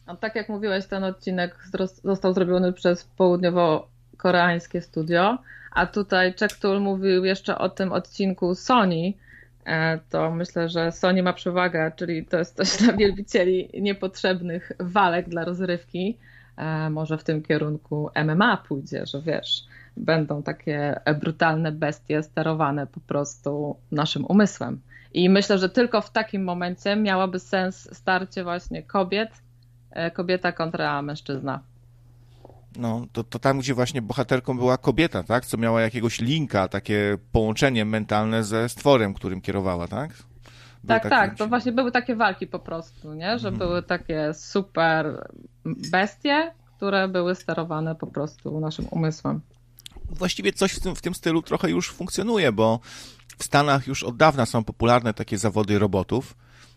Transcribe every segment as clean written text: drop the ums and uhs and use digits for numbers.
A tak jak mówiłeś, ten odcinek został zrobiony przez południowo-koreańskie studio, a tutaj Jack Tull mówił jeszcze o tym odcinku Sony. To myślę, że Sony ma przewagę, czyli to jest coś dla wielbicieli niepotrzebnych walek dla rozrywki. Może w tym kierunku MMA pójdzie, że wiesz, będą takie brutalne bestie sterowane po prostu naszym umysłem. I myślę, że tylko w takim momencie miałaby sens starcie właśnie kobieta kontra mężczyzna. No, to tam, gdzie właśnie bohaterką była kobieta, tak? Co miała jakiegoś linka, takie połączenie mentalne ze stworem, którym kierowała, tak? Tak, to właśnie były takie walki po prostu, nie? Że były takie super bestie, które były sterowane po prostu naszym umysłem. Właściwie coś w tym stylu trochę już funkcjonuje, bo w Stanach już od dawna są popularne takie zawody robotów.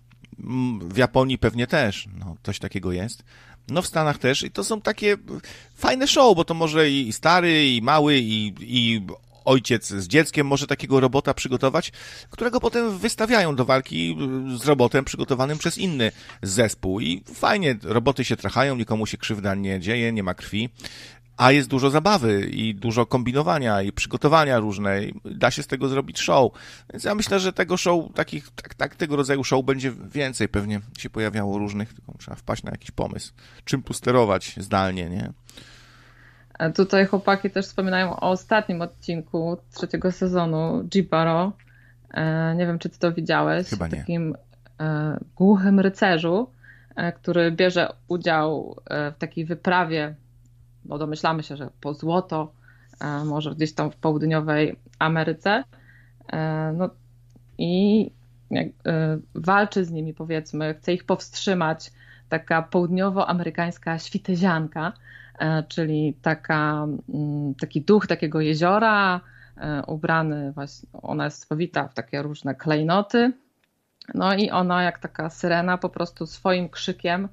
W Japonii pewnie też, no, coś takiego jest. No w Stanach też i to są takie fajne show, bo to może i stary, i mały, i ojciec z dzieckiem może takiego robota przygotować, którego potem wystawiają do walki z robotem przygotowanym przez inny zespół. I fajnie, roboty się trachają, nikomu się krzywda nie dzieje, nie ma krwi. A jest dużo zabawy i dużo kombinowania i przygotowania różne. I da się z tego zrobić show. Więc ja myślę, że tego show, tego rodzaju show będzie więcej pewnie się pojawiało różnych, tylko trzeba wpaść na jakiś pomysł. Czym tu sterować zdalnie, nie? Tutaj chłopaki też wspominają o ostatnim odcinku trzeciego sezonu Jibaro. Nie wiem, czy ty to widziałeś. Chyba nie. W takim głuchym rycerzu, który bierze udział w takiej wyprawie, bo domyślamy się, że po złoto, może gdzieś tam w południowej Ameryce. No i walczy z nimi, powiedzmy, chce ich powstrzymać taka południowoamerykańska świtezianka, czyli taki duch takiego jeziora, ubrany właśnie, ona jest spowita w takie różne klejnoty. No i ona jak taka syrena po prostu swoim krzykiem,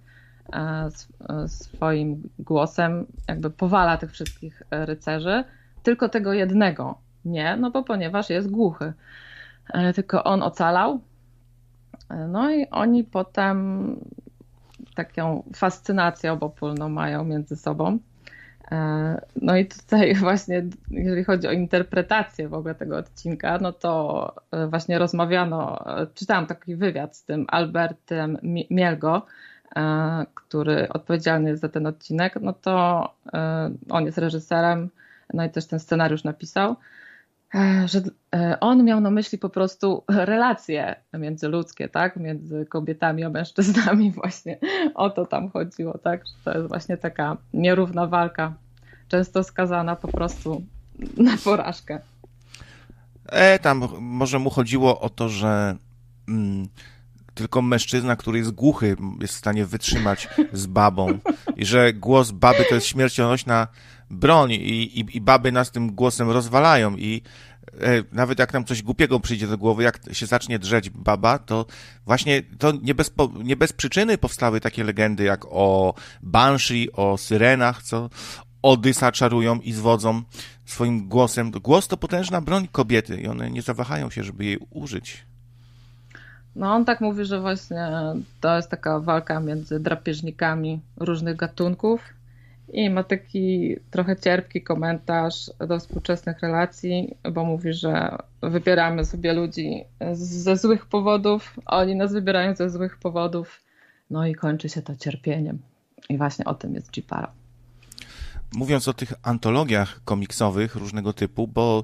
swoim głosem jakby powala tych wszystkich rycerzy, tylko tego jednego nie, no bo ponieważ jest głuchy. Tylko on ocalał. No i oni potem taką fascynację obopólną mają między sobą. No i tutaj właśnie, jeżeli chodzi o interpretację w ogóle tego odcinka, no to właśnie rozmawiano, czytałam taki wywiad z tym Albertem Mielgo, który odpowiedzialny jest za ten odcinek, no to on jest reżyserem, no i też ten scenariusz napisał, że on miał na myśli po prostu relacje międzyludzkie, tak, między kobietami a mężczyznami właśnie. O to tam chodziło, tak, że to jest właśnie taka nierówna walka, często skazana po prostu na porażkę. Tam może mu chodziło o to, że tylko mężczyzna, który jest głuchy, jest w stanie wytrzymać z babą i że głos baby to jest śmiercionośna broń i baby nas tym głosem rozwalają i nawet jak nam coś głupiego przyjdzie do głowy, jak się zacznie drzeć baba, to właśnie to nie bez przyczyny powstały takie legendy jak o Banshee, o syrenach, co Odysa czarują i zwodzą swoim głosem. Głos to potężna broń kobiety i one nie zawahają się, żeby jej użyć. No on tak mówi, że właśnie to jest taka walka między drapieżnikami różnych gatunków i ma taki trochę cierpki komentarz do współczesnych relacji, bo mówi, że wybieramy sobie ludzi ze złych powodów, a oni nas wybierają ze złych powodów, no i kończy się to cierpieniem. I właśnie o tym jest Jibaro. Mówiąc o tych antologiach komiksowych różnego typu, bo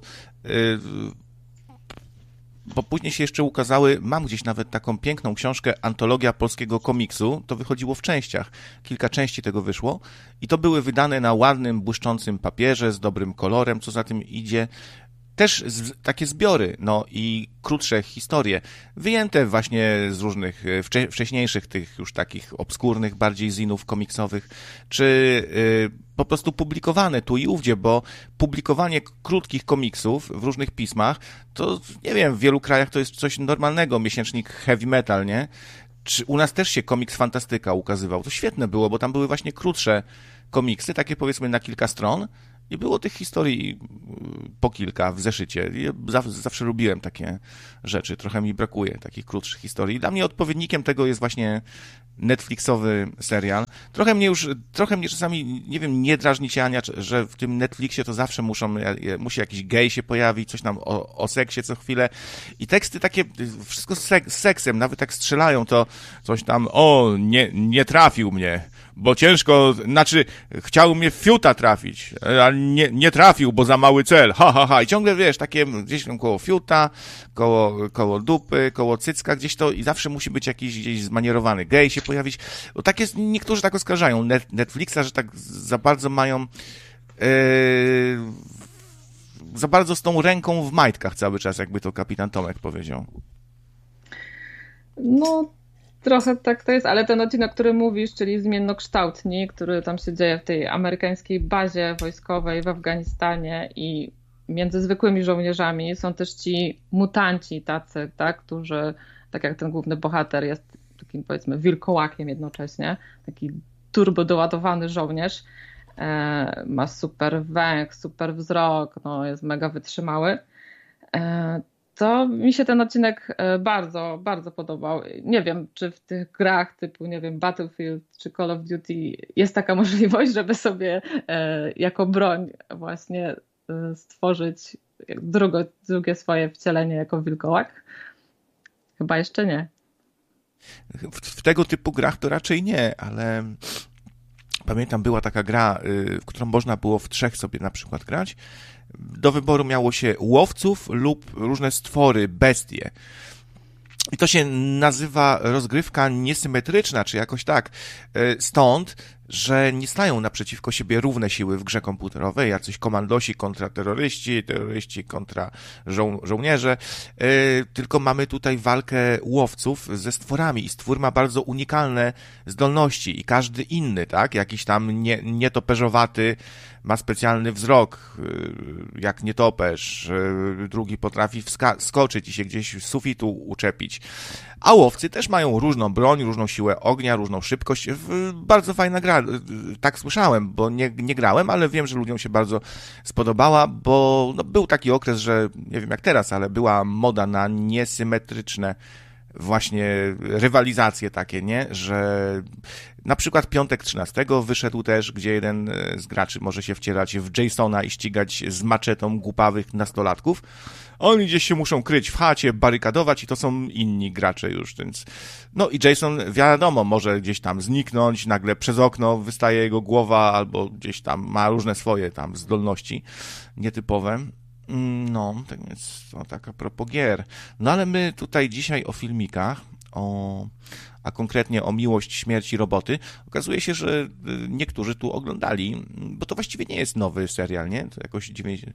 później się jeszcze ukazały, mam gdzieś nawet taką piękną książkę Antologia polskiego komiksu, to wychodziło w częściach, kilka części tego wyszło i to były wydane na ładnym, błyszczącym papierze z dobrym kolorem, co za tym idzie. Też takie zbiory, no i krótsze historie, wyjęte właśnie z różnych wcześniejszych tych już takich obskurnych bardziej zinów komiksowych, czy po prostu publikowane tu i ówdzie, bo publikowanie krótkich komiksów w różnych pismach, to nie wiem, w wielu krajach to jest coś normalnego, miesięcznik Heavy Metal, nie? Czy u nas też się komiks Fantastyka ukazywał, to świetne było, bo tam były właśnie krótsze komiksy, takie powiedzmy na kilka stron I było tych historii po kilka w zeszycie. Ja zawsze lubiłem takie rzeczy. Trochę mi brakuje takich krótszych historii. Dla mnie odpowiednikiem tego jest właśnie Netflixowy serial. Trochę mnie czasami, nie wiem, nie drażni cię, Ania, że w tym Netflixie to zawsze musi jakiś gej się pojawić, coś tam o seksie co chwilę. I teksty takie, wszystko z seksem, nawet jak strzelają, to coś tam, nie trafił mnie. Bo ciężko, znaczy chciał mnie w fiuta trafić, ale nie trafił, bo za mały cel, ha. I ciągle, wiesz, takie gdzieś tam koło fiuta, koło dupy, koło cycka, gdzieś to i zawsze musi być jakiś gdzieś zmanierowany gej się pojawić. Bo tak jest, niektórzy tak oskarżają Netflixa, że tak za bardzo mają za bardzo z tą ręką w majtkach cały czas, jakby to kapitan Tomek powiedział. No, trochę tak to jest, ale ten odcinek, o którym mówisz, czyli Zmiennokształtni, który tam się dzieje w tej amerykańskiej bazie wojskowej w Afganistanie i między zwykłymi żołnierzami są też ci mutanci tacy, tak, którzy, tak jak ten główny bohater jest takim, powiedzmy, wilkołakiem jednocześnie, taki turbo doładowany żołnierz, ma super węch, super wzrok, no, jest mega wytrzymały. To mi się ten odcinek bardzo, bardzo podobał. Nie wiem, czy w tych grach typu, nie wiem, Battlefield czy Call of Duty jest taka możliwość, żeby sobie jako broń właśnie stworzyć drugie swoje wcielenie jako wilkołak? Chyba jeszcze nie. W tego typu grach to raczej nie, ale pamiętam, była taka gra, w którą można było w 3 sobie na przykład grać. Do wyboru miało się łowców lub różne stwory, bestie. I to się nazywa rozgrywka niesymetryczna, czy jakoś tak. Stąd, że nie stają naprzeciwko siebie równe siły w grze komputerowej, jacyś komandosi kontra terroryści, terroryści kontra żołnierze, tylko mamy tutaj walkę łowców ze stworami i stwór ma bardzo unikalne zdolności i każdy inny, tak? Jakiś tam nietoperzowaty ma specjalny wzrok, jak nietoperz, drugi potrafi skoczyć i się gdzieś z sufitu uczepić. A łowcy też mają różną broń, różną siłę ognia, różną szybkość. Bardzo fajna gra. Tak słyszałem, bo nie grałem, ale wiem, że ludziom się bardzo spodobała, bo no, był taki okres, że nie wiem jak teraz, ale była moda na niesymetryczne właśnie rywalizacje takie, nie? Że na przykład Piątek 13 wyszedł też, gdzie jeden z graczy może się wcierać w Jasona i ścigać z maczetą głupawych nastolatków. Oni gdzieś się muszą kryć w chacie, barykadować i to są inni gracze już, więc... No i Jason, wiadomo, może gdzieś tam zniknąć, nagle przez okno wystaje jego głowa, albo gdzieś tam ma różne swoje tam zdolności nietypowe. No, tak więc to tak a propos gier. No ale my tutaj dzisiaj o filmikach, a konkretnie o Miłość, śmierć i roboty. Okazuje się, że niektórzy tu oglądali, bo to właściwie nie jest nowy serial, nie? To jakoś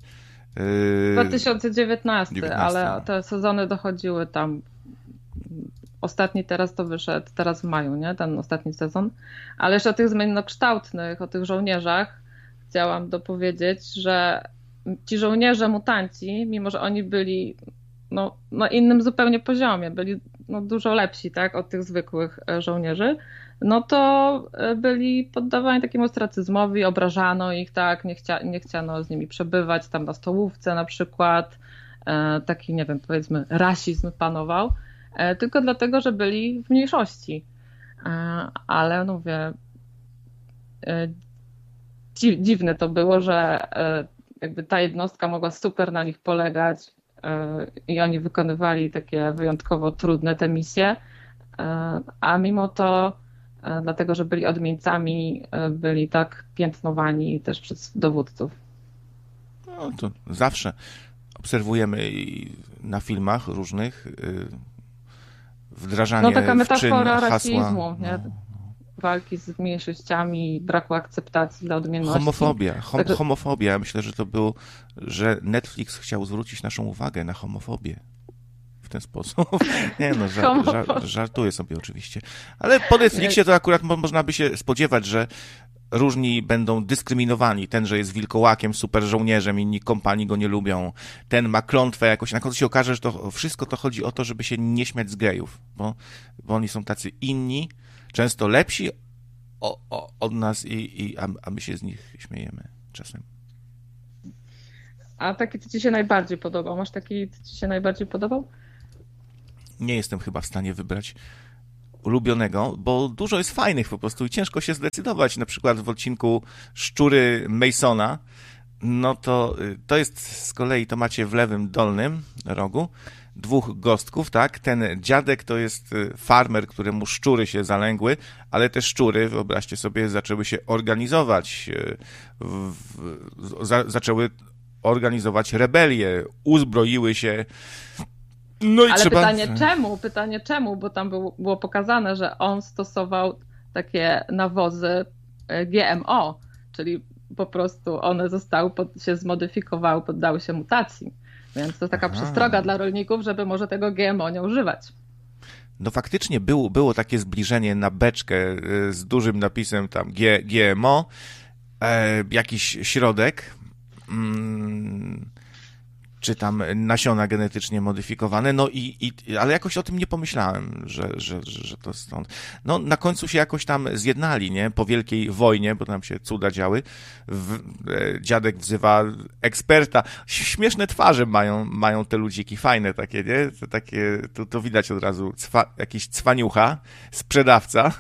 2019, ale te sezony dochodziły tam. Ostatni teraz to wyszedł, teraz w maju, nie? Ten ostatni sezon. Ale jeszcze o tych zmiennokształtnych, o tych żołnierzach chciałam dopowiedzieć, że ci żołnierze mutanci, mimo że oni byli na innym zupełnie poziomie, byli dużo lepsi, tak, od tych zwykłych żołnierzy, no to byli poddawani takiemu ostracyzmowi, obrażano ich, tak, nie chciano z nimi przebywać tam na stołówce na przykład, taki, nie wiem, powiedzmy rasizm panował, tylko dlatego, że byli w mniejszości. Ale no mówię, dziwne to było, że jakby ta jednostka mogła super na nich polegać i oni wykonywali takie wyjątkowo trudne te misje, a mimo to, dlatego że byli odmieńcami, byli tak piętnowani też przez dowódców. No to zawsze obserwujemy na filmach różnych wdrażanie no taka metafora hasła, rasizmu, nie? Walki z mniejszościami, braku akceptacji dla odmienności. Homofobia. Myślę, że to było, że Netflix chciał zwrócić naszą uwagę na homofobię w ten sposób. Nie no, żartuję sobie oczywiście. Ale po Netflixie to akurat można by się spodziewać, że różni będą dyskryminowani. Ten, że jest wilkołakiem, super żołnierzem, inni kompanii go nie lubią. Ten ma klątwę jakoś. Na końcu się okaże, że to wszystko to chodzi o to, żeby się nie śmiać z gejów, bo oni są tacy inni, często lepsi od nas, a my się z nich śmiejemy czasem. A taki, co ci się najbardziej podobał? Masz taki, co ci się najbardziej podobał? Nie jestem chyba w stanie wybrać ulubionego, bo dużo jest fajnych po prostu i ciężko się zdecydować. Na przykład w odcinku Szczury Masona, no to jest z kolei, to macie w lewym dolnym rogu, 2 gostków, tak? Ten dziadek to jest farmer, któremu szczury się zalęgły, ale te szczury, wyobraźcie sobie, zaczęły się organizować, zaczęły organizować rebelię, uzbroiły się. No i ale trzeba... pytanie czemu, bo tam było pokazane, że on stosował takie nawozy GMO, czyli po prostu one się zmodyfikowały, poddały się mutacji. Więc to jest taka przestroga dla rolników, żeby może tego GMO nie używać. No faktycznie było takie zbliżenie na beczkę z dużym napisem tam GMO, jakiś środek, czy tam nasiona genetycznie modyfikowane, no ale jakoś o tym nie pomyślałem, że to stąd. No na końcu się jakoś tam zjednali, nie? Po wielkiej wojnie, bo tam się cuda działy. Dziadek wzywa eksperta. Śmieszne twarze mają te ludziki, fajne takie, nie? To takie, to widać od razu, jakiś cwaniucha, sprzedawca.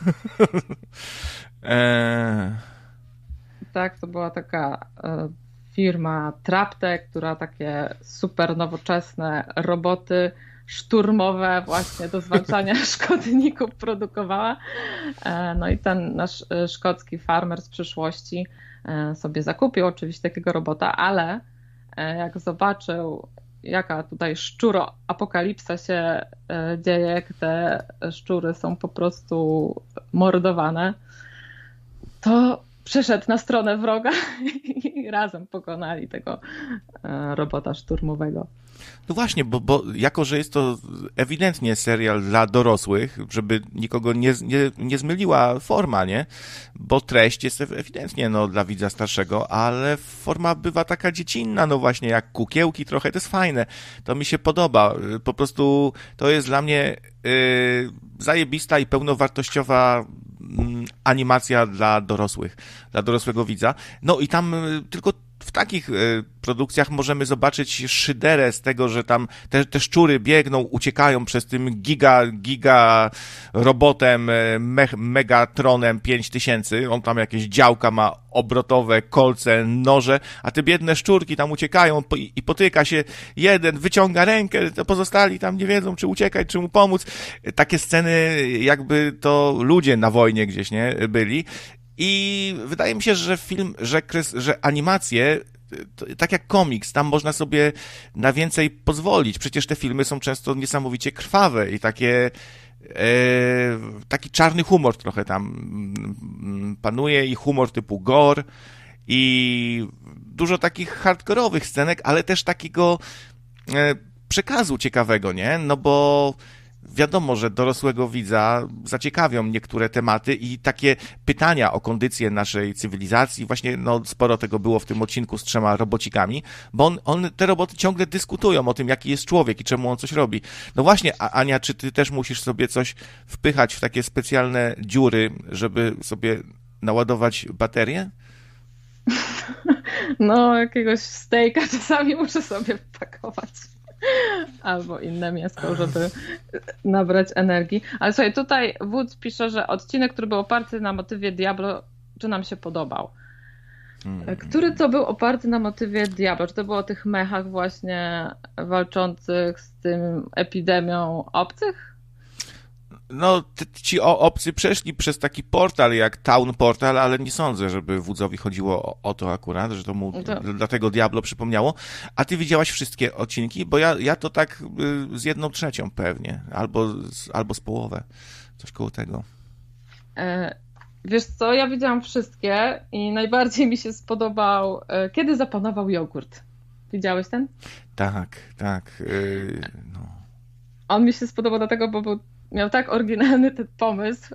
Tak, to była taka firma Traptech, która takie super nowoczesne roboty szturmowe właśnie do zwalczania szkodników produkowała. No i ten nasz szkocki farmer z przyszłości sobie zakupił oczywiście takiego robota, ale jak zobaczył, jaka tutaj szczuro-apokalipsa się dzieje, jak te szczury są po prostu mordowane, to przeszedł na stronę wroga i razem pokonali tego robota szturmowego. No właśnie, bo jako, że jest to ewidentnie serial dla dorosłych, żeby nikogo nie zmyliła forma, nie? Bo treść jest ewidentnie dla widza starszego, ale forma bywa taka dziecinna, no właśnie jak kukiełki trochę, to jest fajne. To mi się podoba. Po prostu to jest dla mnie zajebista i pełnowartościowa animacja dla dorosłych, dla dorosłego widza. No i tam tylko w takich produkcjach możemy zobaczyć szyderę z tego, że tam te szczury biegną, uciekają przez tym giga robotem, Megatronem 5000. On tam jakieś działka ma obrotowe, kolce, noże, a te biedne szczurki tam uciekają i potyka się jeden, wyciąga rękę, to pozostali tam nie wiedzą, czy uciekać, czy mu pomóc. Takie sceny, jakby to ludzie na wojnie gdzieś, nie, byli. I wydaje mi się, że film, że animacje, tak jak komiks, tam można sobie na więcej pozwolić. Przecież te filmy są często niesamowicie krwawe i taki czarny humor trochę tam panuje i humor typu gore i dużo takich hardkorowych scenek, ale też takiego przekazu ciekawego, nie? No bo wiadomo, że dorosłego widza zaciekawią niektóre tematy i takie pytania o kondycję naszej cywilizacji. Właśnie sporo tego było w tym odcinku z 3 robocikami, bo te roboty ciągle dyskutują o tym, jaki jest człowiek i czemu on coś robi. No właśnie, Ania, czy ty też musisz sobie coś wpychać w takie specjalne dziury, żeby sobie naładować baterię? No, jakiegoś stejka czasami muszę sobie wpakować. Albo inne mięsko, żeby nabrać energii. Ale słuchaj, tutaj Wódz pisze, że odcinek, który był oparty na motywie Diablo, czy nam się podobał? Który to był oparty na motywie Diablo? Czy to było o tych mechach właśnie walczących z tym epidemią obcych? No, ci obcy przeszli przez taki portal jak Town Portal, ale nie sądzę, żeby Wódzowi chodziło o to akurat, że to mu dlatego Diablo przypomniało. A ty widziałaś wszystkie odcinki? Bo ja to tak z 1/3 pewnie, albo z połowę, coś koło tego. Wiesz co, ja widziałam wszystkie i najbardziej mi się spodobał Kiedy zapanował jogurt. Widziałeś ten? Tak. No. On mi się spodobał dlatego, bo miał tak oryginalny ten pomysł.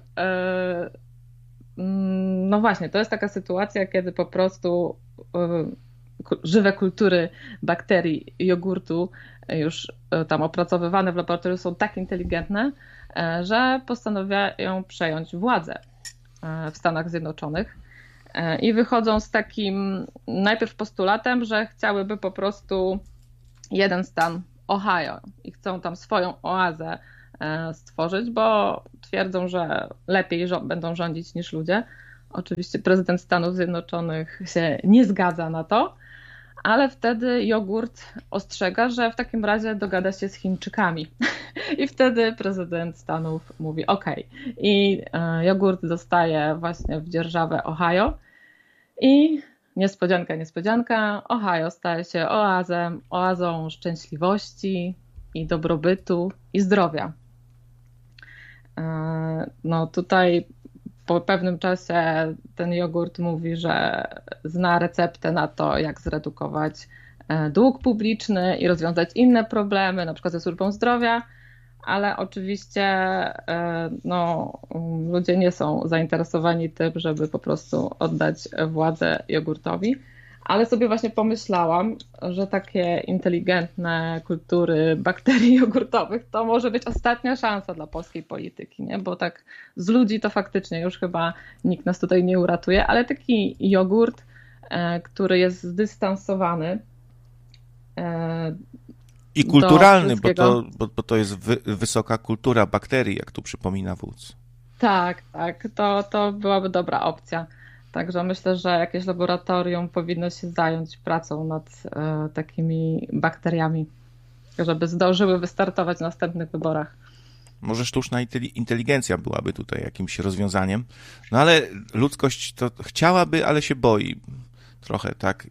No właśnie, to jest taka sytuacja, kiedy po prostu żywe kultury bakterii jogurtu już tam opracowywane w laboratorium są tak inteligentne, że postanawiają przejąć władzę w Stanach Zjednoczonych. I wychodzą z takim najpierw postulatem, że chciałyby po prostu jeden stan Ohio i chcą tam swoją oazę stworzyć, bo twierdzą, że lepiej będą rządzić niż ludzie. Oczywiście prezydent Stanów Zjednoczonych się nie zgadza na to, ale wtedy jogurt ostrzega, że w takim razie dogada się z Chińczykami. I wtedy prezydent Stanów mówi OK. I jogurt dostaje właśnie w dzierżawę Ohio. I niespodzianka, Ohio staje się oazą szczęśliwości i dobrobytu i zdrowia. No tutaj po pewnym czasie ten jogurt mówi, że zna receptę na to, jak zredukować dług publiczny i rozwiązać inne problemy, na przykład ze służbą zdrowia, ale oczywiście no, ludzie nie są zainteresowani tym, żeby po prostu oddać władzę jogurtowi. Ale sobie właśnie pomyślałam, że takie inteligentne kultury bakterii jogurtowych to może być ostatnia szansa dla polskiej polityki, nie? Bo tak z ludzi to faktycznie już chyba nikt nas tutaj nie uratuje, ale taki jogurt, który jest zdystansowany i kulturalny, bo to jest wysoka kultura bakterii, jak tu przypomina wódz. Tak, to byłaby dobra opcja. Także myślę, że jakieś laboratorium powinno się zająć pracą nad takimi bakteriami, żeby zdążyły wystartować w następnych wyborach. Może sztuczna inteligencja byłaby tutaj jakimś rozwiązaniem, no ale ludzkość to chciałaby, ale się boi trochę, tak?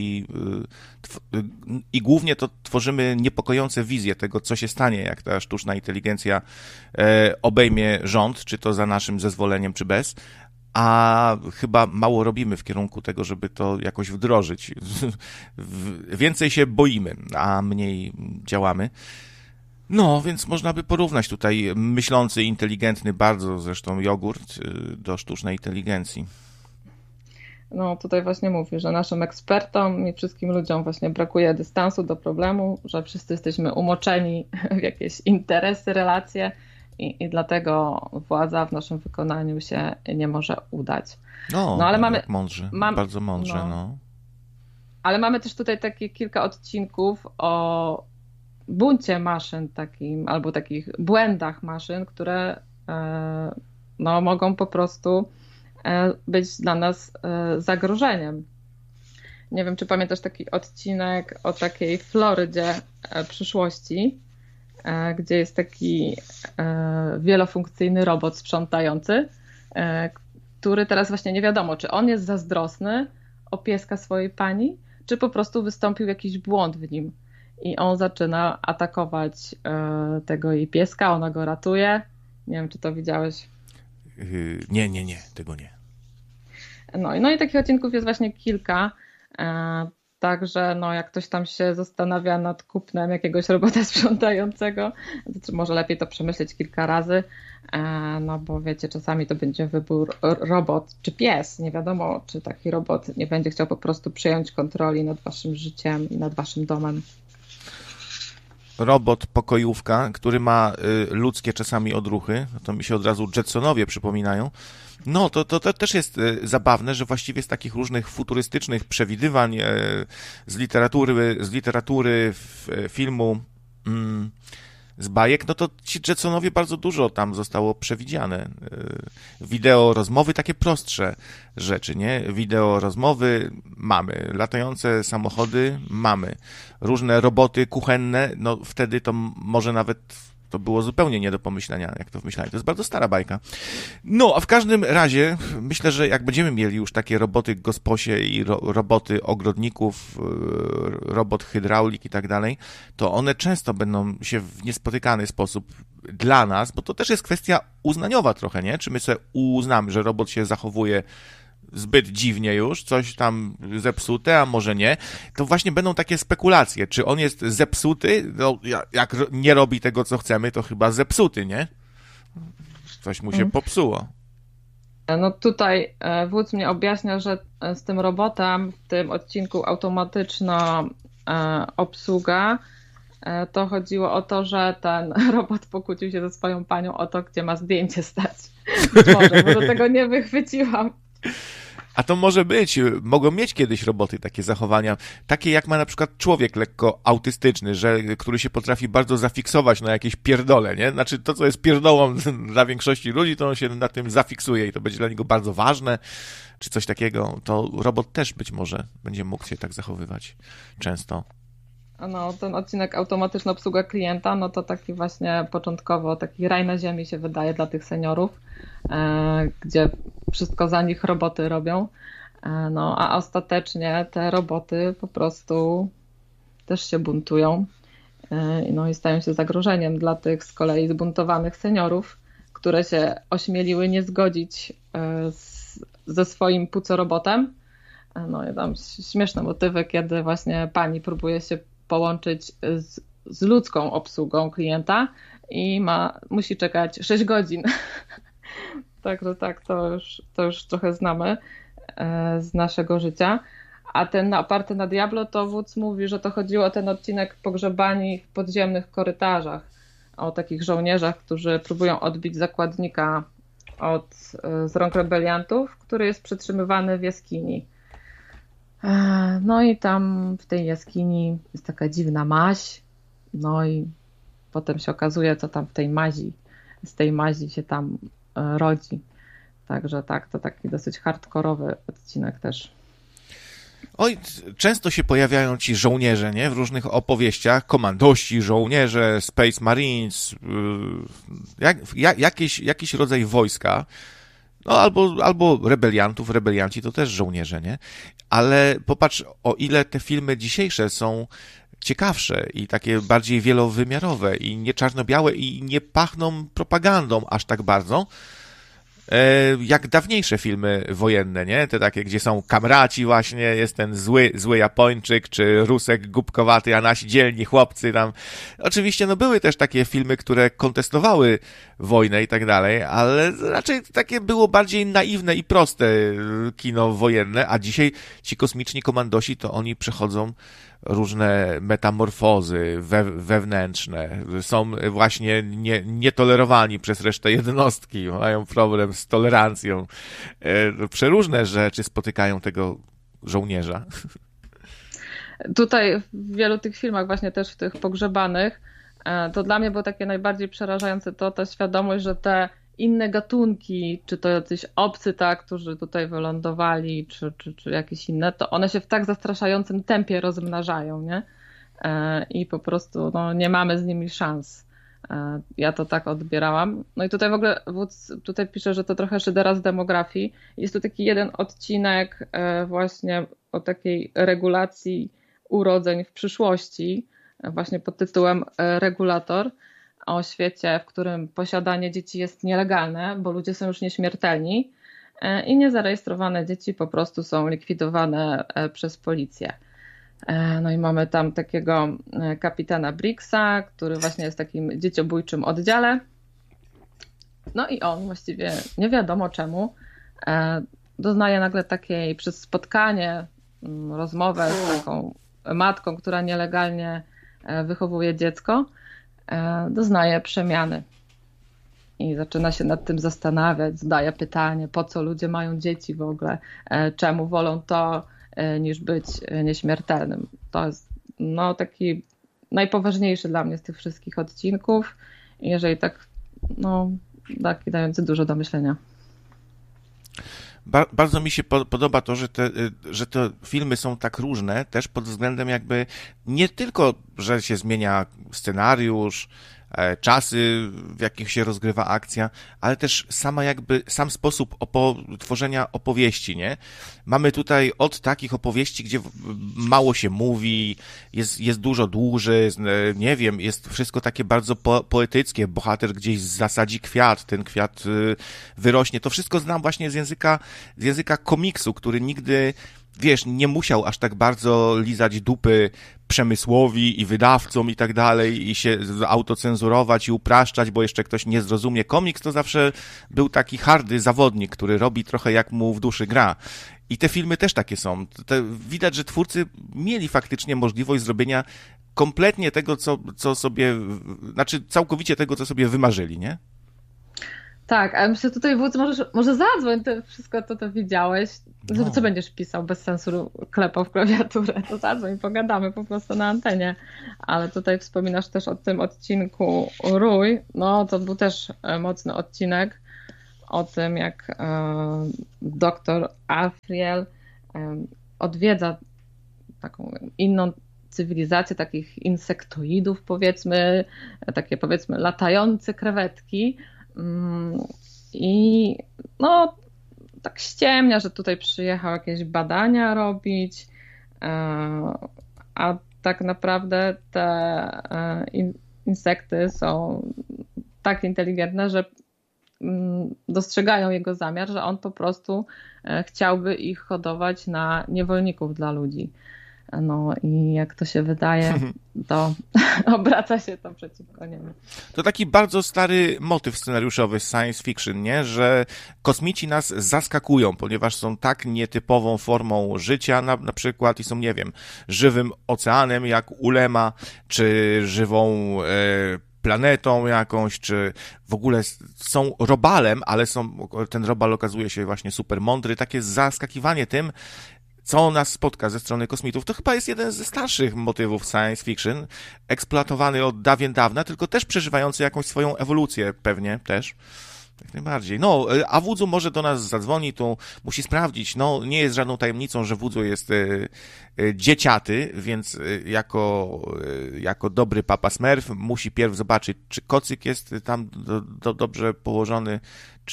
I głównie to tworzymy niepokojące wizje tego, co się stanie, jak ta sztuczna inteligencja obejmie rząd, czy to za naszym zezwoleniem, czy bez. A chyba mało robimy w kierunku tego, żeby to jakoś wdrożyć. Więcej się boimy, a mniej działamy. No, więc można by porównać tutaj myślący, inteligentny bardzo zresztą jogurt do sztucznej inteligencji. No tutaj właśnie mówi, że naszym ekspertom i wszystkim ludziom właśnie brakuje dystansu do problemu, że wszyscy jesteśmy umoczeni w jakieś interesy, relacje i dlatego władza w naszym wykonaniu się nie może udać. No ale mamy mądrze, bardzo mądrze, no. Ale mamy też tutaj takie kilka odcinków o buncie maszyn takim, albo takich błędach maszyn, które no, mogą po prostu być dla nas zagrożeniem. Nie wiem, czy pamiętasz taki odcinek o takiej Florydzie przyszłości, gdzie jest taki wielofunkcyjny robot sprzątający, który teraz właśnie nie wiadomo, czy on jest zazdrosny o pieska swojej pani, czy po prostu wystąpił jakiś błąd w nim. I on zaczyna atakować tego jej pieska, ona go ratuje. Nie wiem, czy to widziałeś. Nie, tego nie. No i takich odcinków jest właśnie kilka. Także no, jak ktoś tam się zastanawia nad kupnem jakiegoś robota sprzątającego, to może lepiej to przemyśleć kilka razy, no bo wiecie, czasami to będzie wybór robot czy pies. Nie wiadomo, czy taki robot nie będzie chciał po prostu przejąć kontroli nad waszym życiem i nad waszym domem. Robot pokojówka, który ma ludzkie czasami odruchy, to mi się od razu Jetsonowie przypominają. No, to też jest zabawne, że właściwie z takich różnych futurystycznych przewidywań z literatury filmu, z bajek, no to ci Jetsonowie bardzo dużo tam zostało przewidziane. Wideo rozmowy, takie prostsze rzeczy, nie? Wideo rozmowy mamy, latające samochody mamy, różne roboty kuchenne, no wtedy to może nawet to było zupełnie nie do pomyślenia, jak to wymyślali. To jest bardzo stara bajka. No, a w każdym razie myślę, że jak będziemy mieli już takie roboty gosposie i roboty ogrodników, robot hydraulik i tak dalej, to one często będą się w niespotykany sposób dla nas, bo to też jest kwestia uznaniowa trochę, nie? Czy my sobie uznamy, że robot się zachowuje zbyt dziwnie już, coś tam zepsute, a może nie, to właśnie będą takie spekulacje, czy on jest zepsuty, no, jak nie robi tego, co chcemy, to chyba zepsuty, nie? Coś mu się popsuło. No tutaj wódz mnie objaśnia, że z tym robotem w tym odcinku automatyczna obsługa, to chodziło o to, że ten robot pokłócił się ze swoją panią o to, gdzie ma zdjęcie stać. Może, bo do tego nie wychwyciłam. A to może być, mogą mieć kiedyś roboty takie zachowania, takie jak ma na przykład człowiek lekko autystyczny, który się potrafi bardzo zafiksować na jakieś pierdole, nie? Znaczy to, co jest pierdołą dla większości ludzi, to on się na tym zafiksuje i to będzie dla niego bardzo ważne, czy coś takiego. To robot też być może będzie mógł się tak zachowywać często. No, ten odcinek Automatyczna obsługa klienta, no to taki właśnie początkowo taki raj na ziemi się wydaje dla tych seniorów, gdzie wszystko za nich roboty robią, no a ostatecznie te roboty po prostu też się buntują, no i stają się zagrożeniem dla tych z kolei zbuntowanych seniorów, które się ośmieliły nie zgodzić ze swoim pucorobotem. No i tam śmieszne motywy, kiedy właśnie pani próbuje się połączyć z ludzką obsługą klienta i musi czekać 6 godzin. Także tak, to już trochę znamy z naszego życia. A ten oparty na Diablo, to wódz mówi, że to chodziło o ten odcinek Pogrzebani w podziemnych korytarzach, o takich żołnierzach, którzy próbują odbić zakładnika z rąk rebeliantów, który jest przetrzymywany w jaskini. No i tam w tej jaskini jest taka dziwna maź, no i potem się okazuje, co tam z tej mazi się tam rodzi. Także tak, to taki dosyć hardkorowy odcinek też. Oj, często się pojawiają ci żołnierze, nie? W różnych opowieściach, komandości, żołnierze, Space Marines, jakiś rodzaj wojska. No albo rebelianci to też żołnierze, nie? Ale popatrz, o ile te filmy dzisiejsze są ciekawsze i takie bardziej wielowymiarowe i nie czarno-białe i nie pachną propagandą aż tak bardzo, jak dawniejsze filmy wojenne, nie? Te takie, gdzie są kamraci właśnie, jest ten zły Japończyk, czy Rusek głupkowaty, a nasi dzielni chłopcy tam. Oczywiście, no były też takie filmy, które kontestowały wojnę i tak dalej, ale raczej takie było bardziej naiwne i proste kino wojenne, a dzisiaj ci kosmiczni komandosi, to oni przechodzą różne metamorfozy wewnętrzne, są właśnie nietolerowani przez resztę jednostki, mają problem z tolerancją. Przeróżne rzeczy spotykają tego żołnierza. Tutaj w wielu tych filmach, właśnie też w tych pogrzebanych, to dla mnie było takie najbardziej przerażające ta świadomość, że te inne gatunki, czy to jacyś obcy, tak, którzy tutaj wylądowali, czy jakieś inne, to one się w tak zastraszającym tempie rozmnażają, nie? I po prostu no, nie mamy z nimi szans. Ja to tak odbierałam. No i tutaj w ogóle wódz tutaj pisze, że to trochę szydera z demografii. Jest tu taki jeden odcinek właśnie o takiej regulacji urodzeń w przyszłości, właśnie pod tytułem Regulator, o świecie, w którym posiadanie dzieci jest nielegalne, bo ludzie są już nieśmiertelni i niezarejestrowane dzieci po prostu są likwidowane przez policję. No i mamy tam takiego kapitana Briggsa, który właśnie jest w takim dzieciobójczym oddziale. No i on właściwie nie wiadomo czemu doznaje nagle takiej, przez spotkanie, rozmowę z taką matką, która nielegalnie wychowuje dziecko, doznaje przemiany i zaczyna się nad tym zastanawiać, zadaje pytanie, po co ludzie mają dzieci w ogóle, czemu wolą to, niż być nieśmiertelnym. To jest no, taki najpoważniejszy dla mnie z tych wszystkich odcinków, jeżeli tak, no, taki dający dużo do myślenia. Bardzo mi się podoba to, że te filmy są tak różne, też pod względem jakby nie tylko, że się zmienia scenariusz, czasy, w jakich się rozgrywa akcja, ale też sam sposób tworzenia opowieści, nie? Mamy tutaj od takich opowieści, gdzie mało się mówi, jest dużo dłużej, nie wiem, jest wszystko takie bardzo poetyckie, bohater gdzieś zasadzi kwiat, ten kwiat wyrośnie, to wszystko znam właśnie z języka komiksu, który nigdy, wiesz, nie musiał aż tak bardzo lizać dupy przemysłowi i wydawcom i tak dalej i się autocenzurować i upraszczać, bo jeszcze ktoś nie zrozumie. Komiks to zawsze był taki hardy zawodnik, który robi trochę jak mu w duszy gra. I te filmy też takie są. Widać, że twórcy mieli faktycznie możliwość zrobienia kompletnie tego, co sobie, znaczy całkowicie tego, co sobie wymarzyli, nie? Tak, a myślę tutaj wódz, może zadzwoń, to wszystko to widziałeś. No. Co będziesz pisał bez sensu, klepał w klawiaturę, to zadzwoń, pogadamy po prostu na antenie. Ale tutaj wspominasz też o tym odcinku Rój, no to był też mocny odcinek o tym, jak doktor Afriel odwiedza taką inną cywilizację takich insektoidów, powiedzmy, takie powiedzmy latające krewetki. I no tak ściemnia, że tutaj przyjechał jakieś badania robić, a tak naprawdę te insekty są tak inteligentne, że dostrzegają jego zamiar, że on po prostu chciałby ich hodować na niewolników dla ludzi. No i jak to się wydaje, to obraca się to przeciwko niemu. To taki bardzo stary motyw scenariuszowy science fiction, nie? Że kosmici nas zaskakują, ponieważ są tak nietypową formą życia na przykład i są, nie wiem, żywym oceanem jak ulema, czy żywą planetą jakąś, czy w ogóle są robalem, ale ten robal okazuje się właśnie super mądry. Takie zaskakiwanie tym, co nas spotka ze strony kosmitów, to chyba jest jeden ze starszych motywów science fiction, eksploatowany od dawien dawna, tylko też przeżywający jakąś swoją ewolucję pewnie też. Jak najbardziej. No, a Wudzu może do nas zadzwoni, to musi sprawdzić. No, nie jest żadną tajemnicą, że Wudzu jest dzieciaty, więc jako dobry papa Smurf musi pierw zobaczyć, czy kocyk jest tam dobrze położony,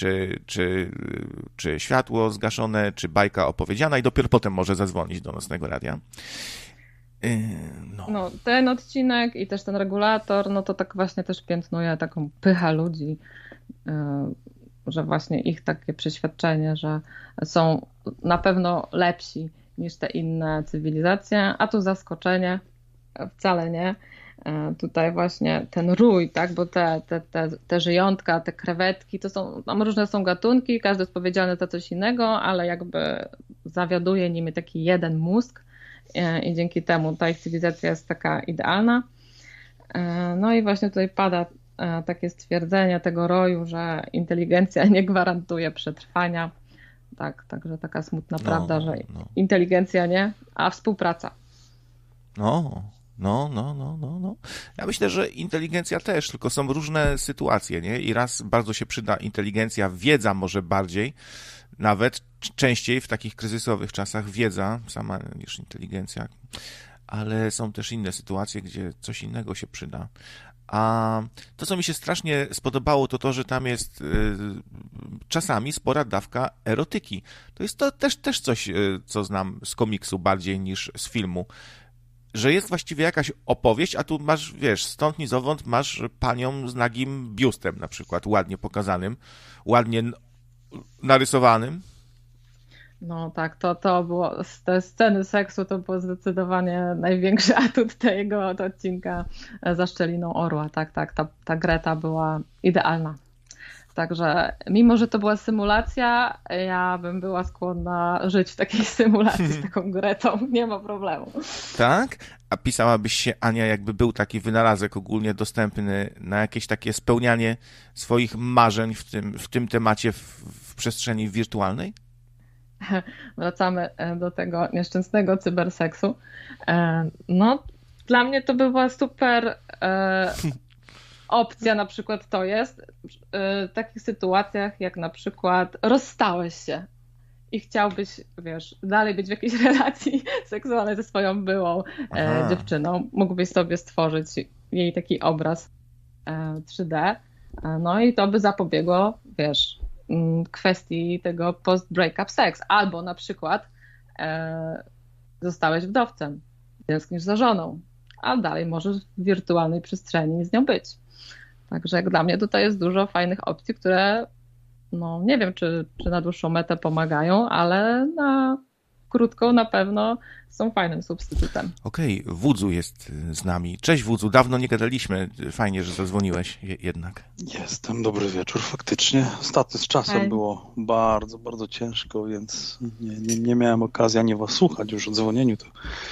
czy światło zgaszone, czy bajka opowiedziana i dopiero potem może zadzwonić do Nocnego Radia. No, ten odcinek i też ten regulator, no to tak właśnie też piętnuje taką pychę ludzi, że właśnie ich takie przeświadczenie, że są na pewno lepsi niż te inne cywilizacje, a tu zaskoczenie wcale nie. Tutaj właśnie ten rój, tak, bo te żyjątka, te krewetki, to są, tam różne są gatunki, każdy jest powiedziany za coś innego, ale jakby zawiaduje nimi taki jeden mózg i dzięki temu ta ich cywilizacja jest taka idealna. No i właśnie tutaj pada takie stwierdzenie tego roju, że inteligencja nie gwarantuje przetrwania. Tak, także taka smutna prawda, że inteligencja nie, a współpraca. No. Ja myślę, że inteligencja też, tylko są różne sytuacje, nie? I raz bardzo się przyda inteligencja, wiedza może bardziej, nawet częściej w takich kryzysowych czasach wiedza sama niż inteligencja, ale są też inne sytuacje, gdzie coś innego się przyda. A to, co mi się strasznie spodobało, to, że tam jest czasami spora dawka erotyki. To jest to też coś, co znam z komiksu bardziej niż z filmu. Że jest właściwie jakaś opowieść, a tu masz, wiesz, stąd ni zowąd masz panią z nagim biustem na przykład, ładnie pokazanym, ładnie narysowanym. No tak, to było, te sceny seksu to było zdecydowanie największy atut tego odcinka za Szczeliną Orła. Tak, ta Greta była idealna. Także mimo, że to była symulacja, ja bym była skłonna żyć w takiej symulacji z taką Gretą, nie ma problemu. Tak? A pisałabyś się, Ania, jakby był taki wynalazek ogólnie dostępny na jakieś takie spełnianie swoich marzeń w tym temacie w przestrzeni wirtualnej? Wracamy do tego nieszczęsnego cyberseksu. No, dla mnie to by była super opcja, na przykład to jest w takich sytuacjach, jak na przykład rozstałeś się i chciałbyś, wiesz, dalej być w jakiejś relacji seksualnej ze swoją byłą dziewczyną. Mógłbyś sobie stworzyć jej taki obraz 3D, no i to by zapobiegło, wiesz, kwestii tego post-breakup sex. Albo na przykład zostałeś wdowcem, tęsknisz za żoną, a dalej możesz w wirtualnej przestrzeni z nią być. Także jak dla mnie tutaj jest dużo fajnych opcji, które no nie wiem, czy na dłuższą metę pomagają, ale na krótką na pewno są fajnym substytutem. Okej, Wudzu jest z nami. Cześć Wudzu, dawno nie gadaliśmy. Fajnie, że zadzwoniłeś jednak. Jestem, dobry wieczór. Faktycznie ostatnio z czasem było bardzo, bardzo ciężko, więc nie miałem okazji ani was słuchać już o dzwonieniu. To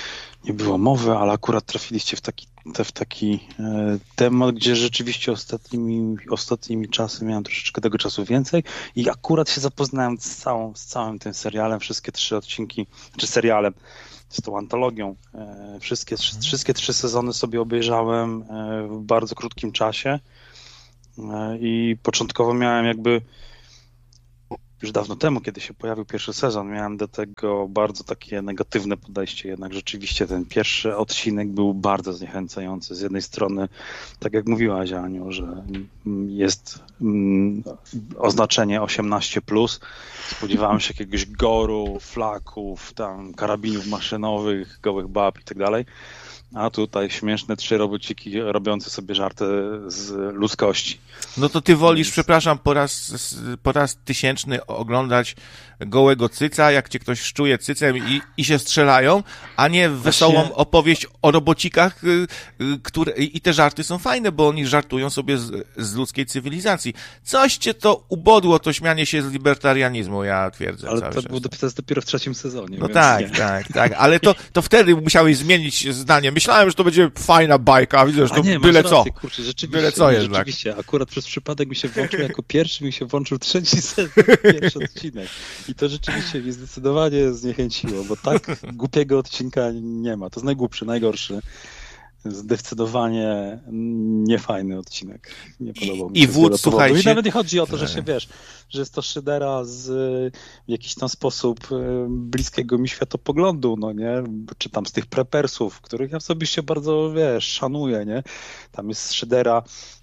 nie było mowy, ale akurat trafiliście w taki temat, gdzie rzeczywiście ostatnimi czasy miałem troszeczkę tego czasu więcej i akurat się zapoznałem z całym tym serialem, wszystkie 3 odcinki, czy serialem, z tą antologią. Wszystkie 3 sezony sobie obejrzałem w bardzo krótkim czasie i początkowo miałem jakby już dawno temu, kiedy się pojawił pierwszy sezon, miałem do tego bardzo takie negatywne podejście, jednak rzeczywiście ten pierwszy odcinek był bardzo zniechęcający. Z jednej strony, tak jak mówiłaś, Aniu, że jest oznaczenie 18+, spodziewałem się jakiegoś goru, flaków, tam karabinów maszynowych, gołych bab i tak dalej. A tutaj śmieszne 3 robociki robiące sobie żarty z ludzkości. No to ty wolisz, przepraszam, po raz tysięczny oglądać gołego cyca, jak cię ktoś szczuje cycem i się strzelają, a nie wesołą opowieść o robocikach, i te żarty są fajne, bo oni żartują sobie z ludzkiej cywilizacji. Coś cię to ubodło, to śmianie się z libertarianizmu, ja twierdzę. Ale to jest dopiero w 3. sezonie. No tak, ale to wtedy musiałeś zmienić zdanie. Myślałem, że to będzie fajna bajka, widzę, że to byle co. Kurczę, byle co jest. Rzeczywiście, akurat przez przypadek mi się włączył jako pierwszy, mi się włączył 3. sezon, pierwszy odcinek. I to rzeczywiście mnie zdecydowanie zniechęciło, bo tak głupiego odcinka nie ma. To jest najgłupszy, najgorszy. Zdecydowanie niefajny odcinek. Nie podobał mi się. I Wood, słuchajcie... I nawet nie chodzi o to, że się wiesz, że jest to szydera z w jakiś tam sposób bliskiego mi światopoglądu, no nie? Czy tam z tych prepersów, których ja osobiście bardzo, szanuję, nie? Tam jest szydera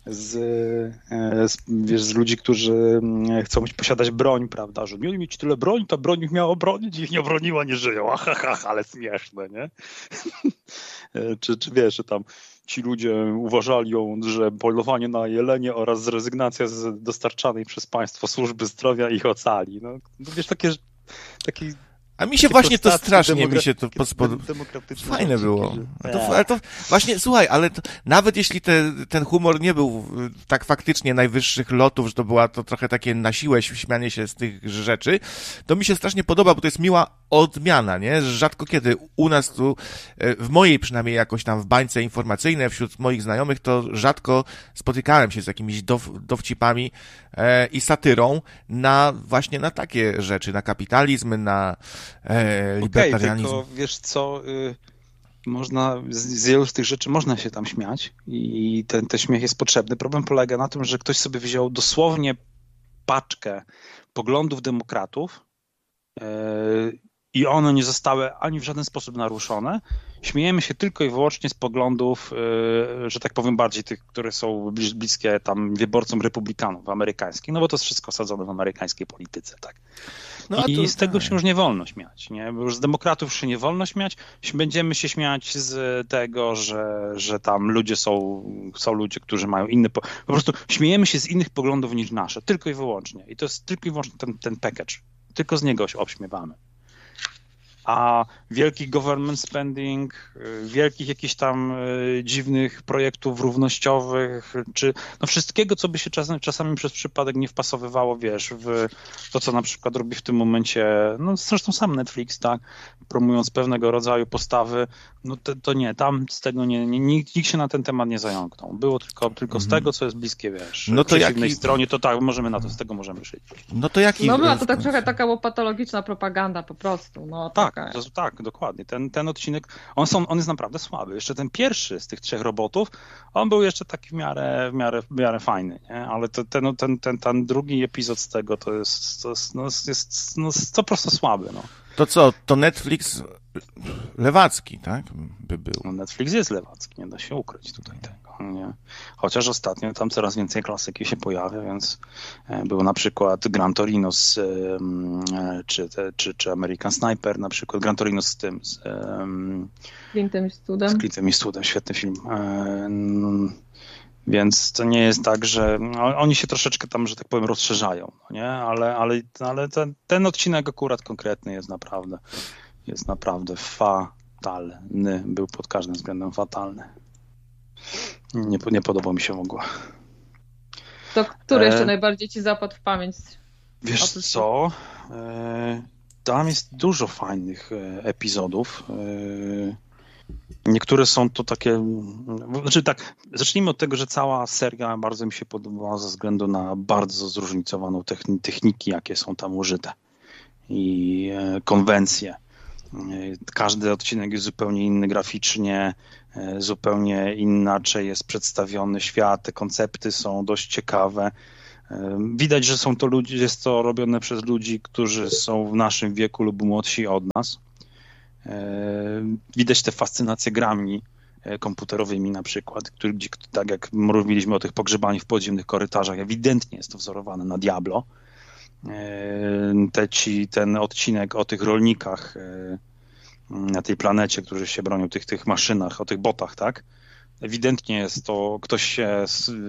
z ludzi, którzy chcą posiadać broń, prawda? Że mieli mieć tyle broń, ta broń ich miała obronić i ich nie obroniła, nie żyją. Ale śmieszne, nie? czy wiesz, że tam ci ludzie uważali, że polowanie na jelenie oraz zrezygnacja z dostarczanej przez państwo służby zdrowia ich ocali. No wiesz, takie A mi się właśnie to strasznie, fajne było. Ale to właśnie, słuchaj, ale nawet jeśli ten humor nie był tak faktycznie najwyższych lotów, że to była to trochę takie na siłę śmianie się z tych rzeczy, to mi się strasznie podoba, bo to jest miła odmiana, nie? Rzadko kiedy u nas tu, w mojej przynajmniej jakoś tam w bańce informacyjnej, wśród moich znajomych, to rzadko spotykałem się z jakimiś dowcipami i satyrą właśnie na takie rzeczy, na kapitalizm, na libertarianizm. Tylko wiesz co, można z wielu z tych rzeczy można się tam śmiać i ten śmiech jest potrzebny. Problem polega na tym, że ktoś sobie wziął dosłownie paczkę poglądów demokratów i one nie zostały ani w żaden sposób naruszone. Śmiejemy się tylko i wyłącznie z poglądów, że tak powiem, bardziej tych, które są bliskie tam wyborcom republikanów amerykańskich, no bo to jest wszystko osadzone w amerykańskiej polityce, tak. No, i z tego się już nie wolno śmiać, nie? Bo już z demokratów się nie wolno śmiać. Będziemy się śmiać z tego, że tam ludzie są ludzie, którzy mają inne... Po prostu śmiejemy się z innych poglądów niż nasze, tylko i wyłącznie. I to jest tylko i wyłącznie ten package. Tylko z niego się obśmiewamy. A wielki government spending, wielkich jakichś tam dziwnych projektów równościowych, czy no wszystkiego, co by się czasami przez przypadek nie wpasowywało, wiesz, w to, co na przykład robi w tym momencie, no zresztą sam Netflix, tak, promując pewnego rodzaju postawy, no to nie, tam z tego nikt się na ten temat nie zająknął. Było tylko z tego, co jest bliskie, wiesz, no to przeciwnej stronie, to tak, z tego możemy szyć. No to jaki... No była to tak trochę taka patologiczna propaganda po prostu, no tak, dokładnie. Ten odcinek, on jest naprawdę słaby. Jeszcze ten pierwszy z tych 3 robotów, on był jeszcze taki w miarę fajny, nie? Ale ten drugi epizod z tego to jest po prostu słaby, no. To co, to Netflix lewacki, tak? By był. No Netflix jest lewacki, nie da się ukryć tutaj tego, nie? Chociaż ostatnio tam coraz więcej klasyki się pojawia, więc był na przykład Gran Torino czy American Sniper, na przykład Gran Torino z Clintem Eastwoodem. Z Clintem Eastwoodem, świetny film. Więc to nie jest tak, że oni się troszeczkę tam, że tak powiem, rozszerzają, nie? Ale ten odcinek akurat konkretny jest naprawdę fatalny. Był pod każdym względem fatalny. Nie podobał mi się w ogóle. To który jeszcze najbardziej ci zapadł w pamięć? Wiesz co? Tam jest dużo fajnych epizodów. Niektóre są to takie, znaczy tak, zacznijmy od tego, że cała seria bardzo mi się podobała ze względu na bardzo zróżnicowaną techniki, jakie są tam użyte i konwencje. Każdy odcinek jest zupełnie inny graficznie, zupełnie inaczej jest przedstawiony świat, te koncepty są dość ciekawe. Widać, że są to ludzie, jest to robione przez ludzi, którzy są w naszym wieku lub młodsi od nas. Widać tę fascynację grami komputerowymi na przykład, gdzie, tak jak mówiliśmy o tych pogrzebaniu w podziemnych korytarzach, ewidentnie jest to wzorowane na Diablo. Ten odcinek o tych rolnikach na tej planecie, którzy się bronią, tych maszynach, o tych botach, tak? Ewidentnie jest to, ktoś się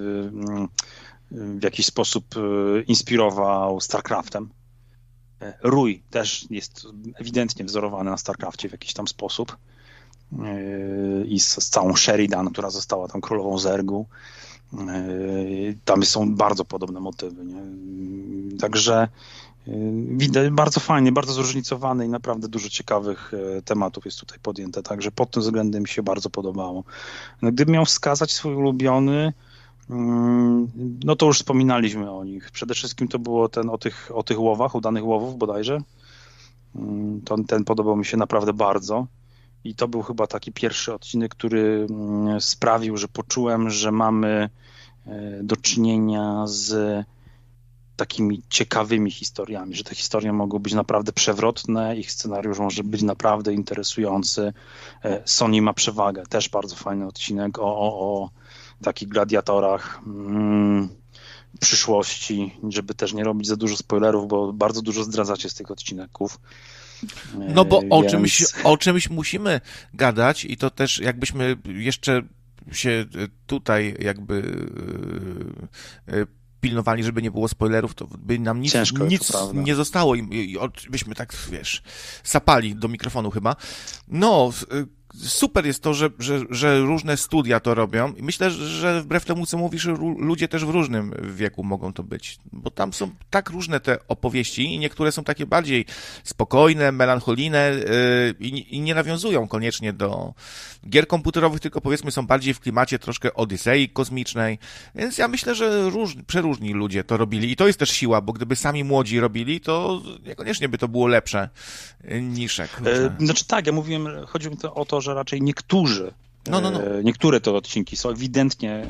w jakiś sposób inspirował StarCraftem. Rój też jest ewidentnie wzorowany na StarCrafcie w jakiś tam sposób. I z całą Sheridan, która została tam królową Zergu. Tam są bardzo podobne motywy. Nie? Także widać bardzo fajnie, bardzo zróżnicowany i naprawdę dużo ciekawych tematów jest tutaj podjęte. Także pod tym względem mi się bardzo podobało. No, gdybym miał wskazać swój ulubiony, no to już wspominaliśmy o nich. Przede wszystkim to było ten o tych łowach, udanych łowów bodajże. Ten podobał mi się naprawdę bardzo. I to był chyba taki pierwszy odcinek, który sprawił, że poczułem, że mamy do czynienia z takimi ciekawymi historiami, że te historie mogą być naprawdę przewrotne, ich scenariusz może być naprawdę interesujący. Sony ma przewagę, też bardzo fajny odcinek o takich gladiatorach przyszłości, żeby też nie robić za dużo spoilerów, bo bardzo dużo zdradzacie z tych odcinków. No bo o czymś musimy gadać i to też jakbyśmy jeszcze się tutaj jakby pilnowali, żeby nie było spoilerów, to by nam nic nie zostało i byśmy tak, wiesz, sapali do mikrofonu chyba. No, super jest to, że różne studia to robią i myślę, że wbrew temu, co mówisz, ludzie też w różnym wieku mogą to być, bo tam są tak różne te opowieści i niektóre są takie bardziej spokojne, melancholijne i nie nawiązują koniecznie do gier komputerowych, tylko powiedzmy są bardziej w klimacie troszkę Odysei kosmicznej, więc ja myślę, że przeróżni ludzie to robili i to jest też siła, bo gdyby sami młodzi robili, to niekoniecznie by to było lepsze niż jak ludzie. Znaczy tak, ja mówiłem, chodzi mi o to, że raczej niektórzy, niektóre te odcinki są ewidentnie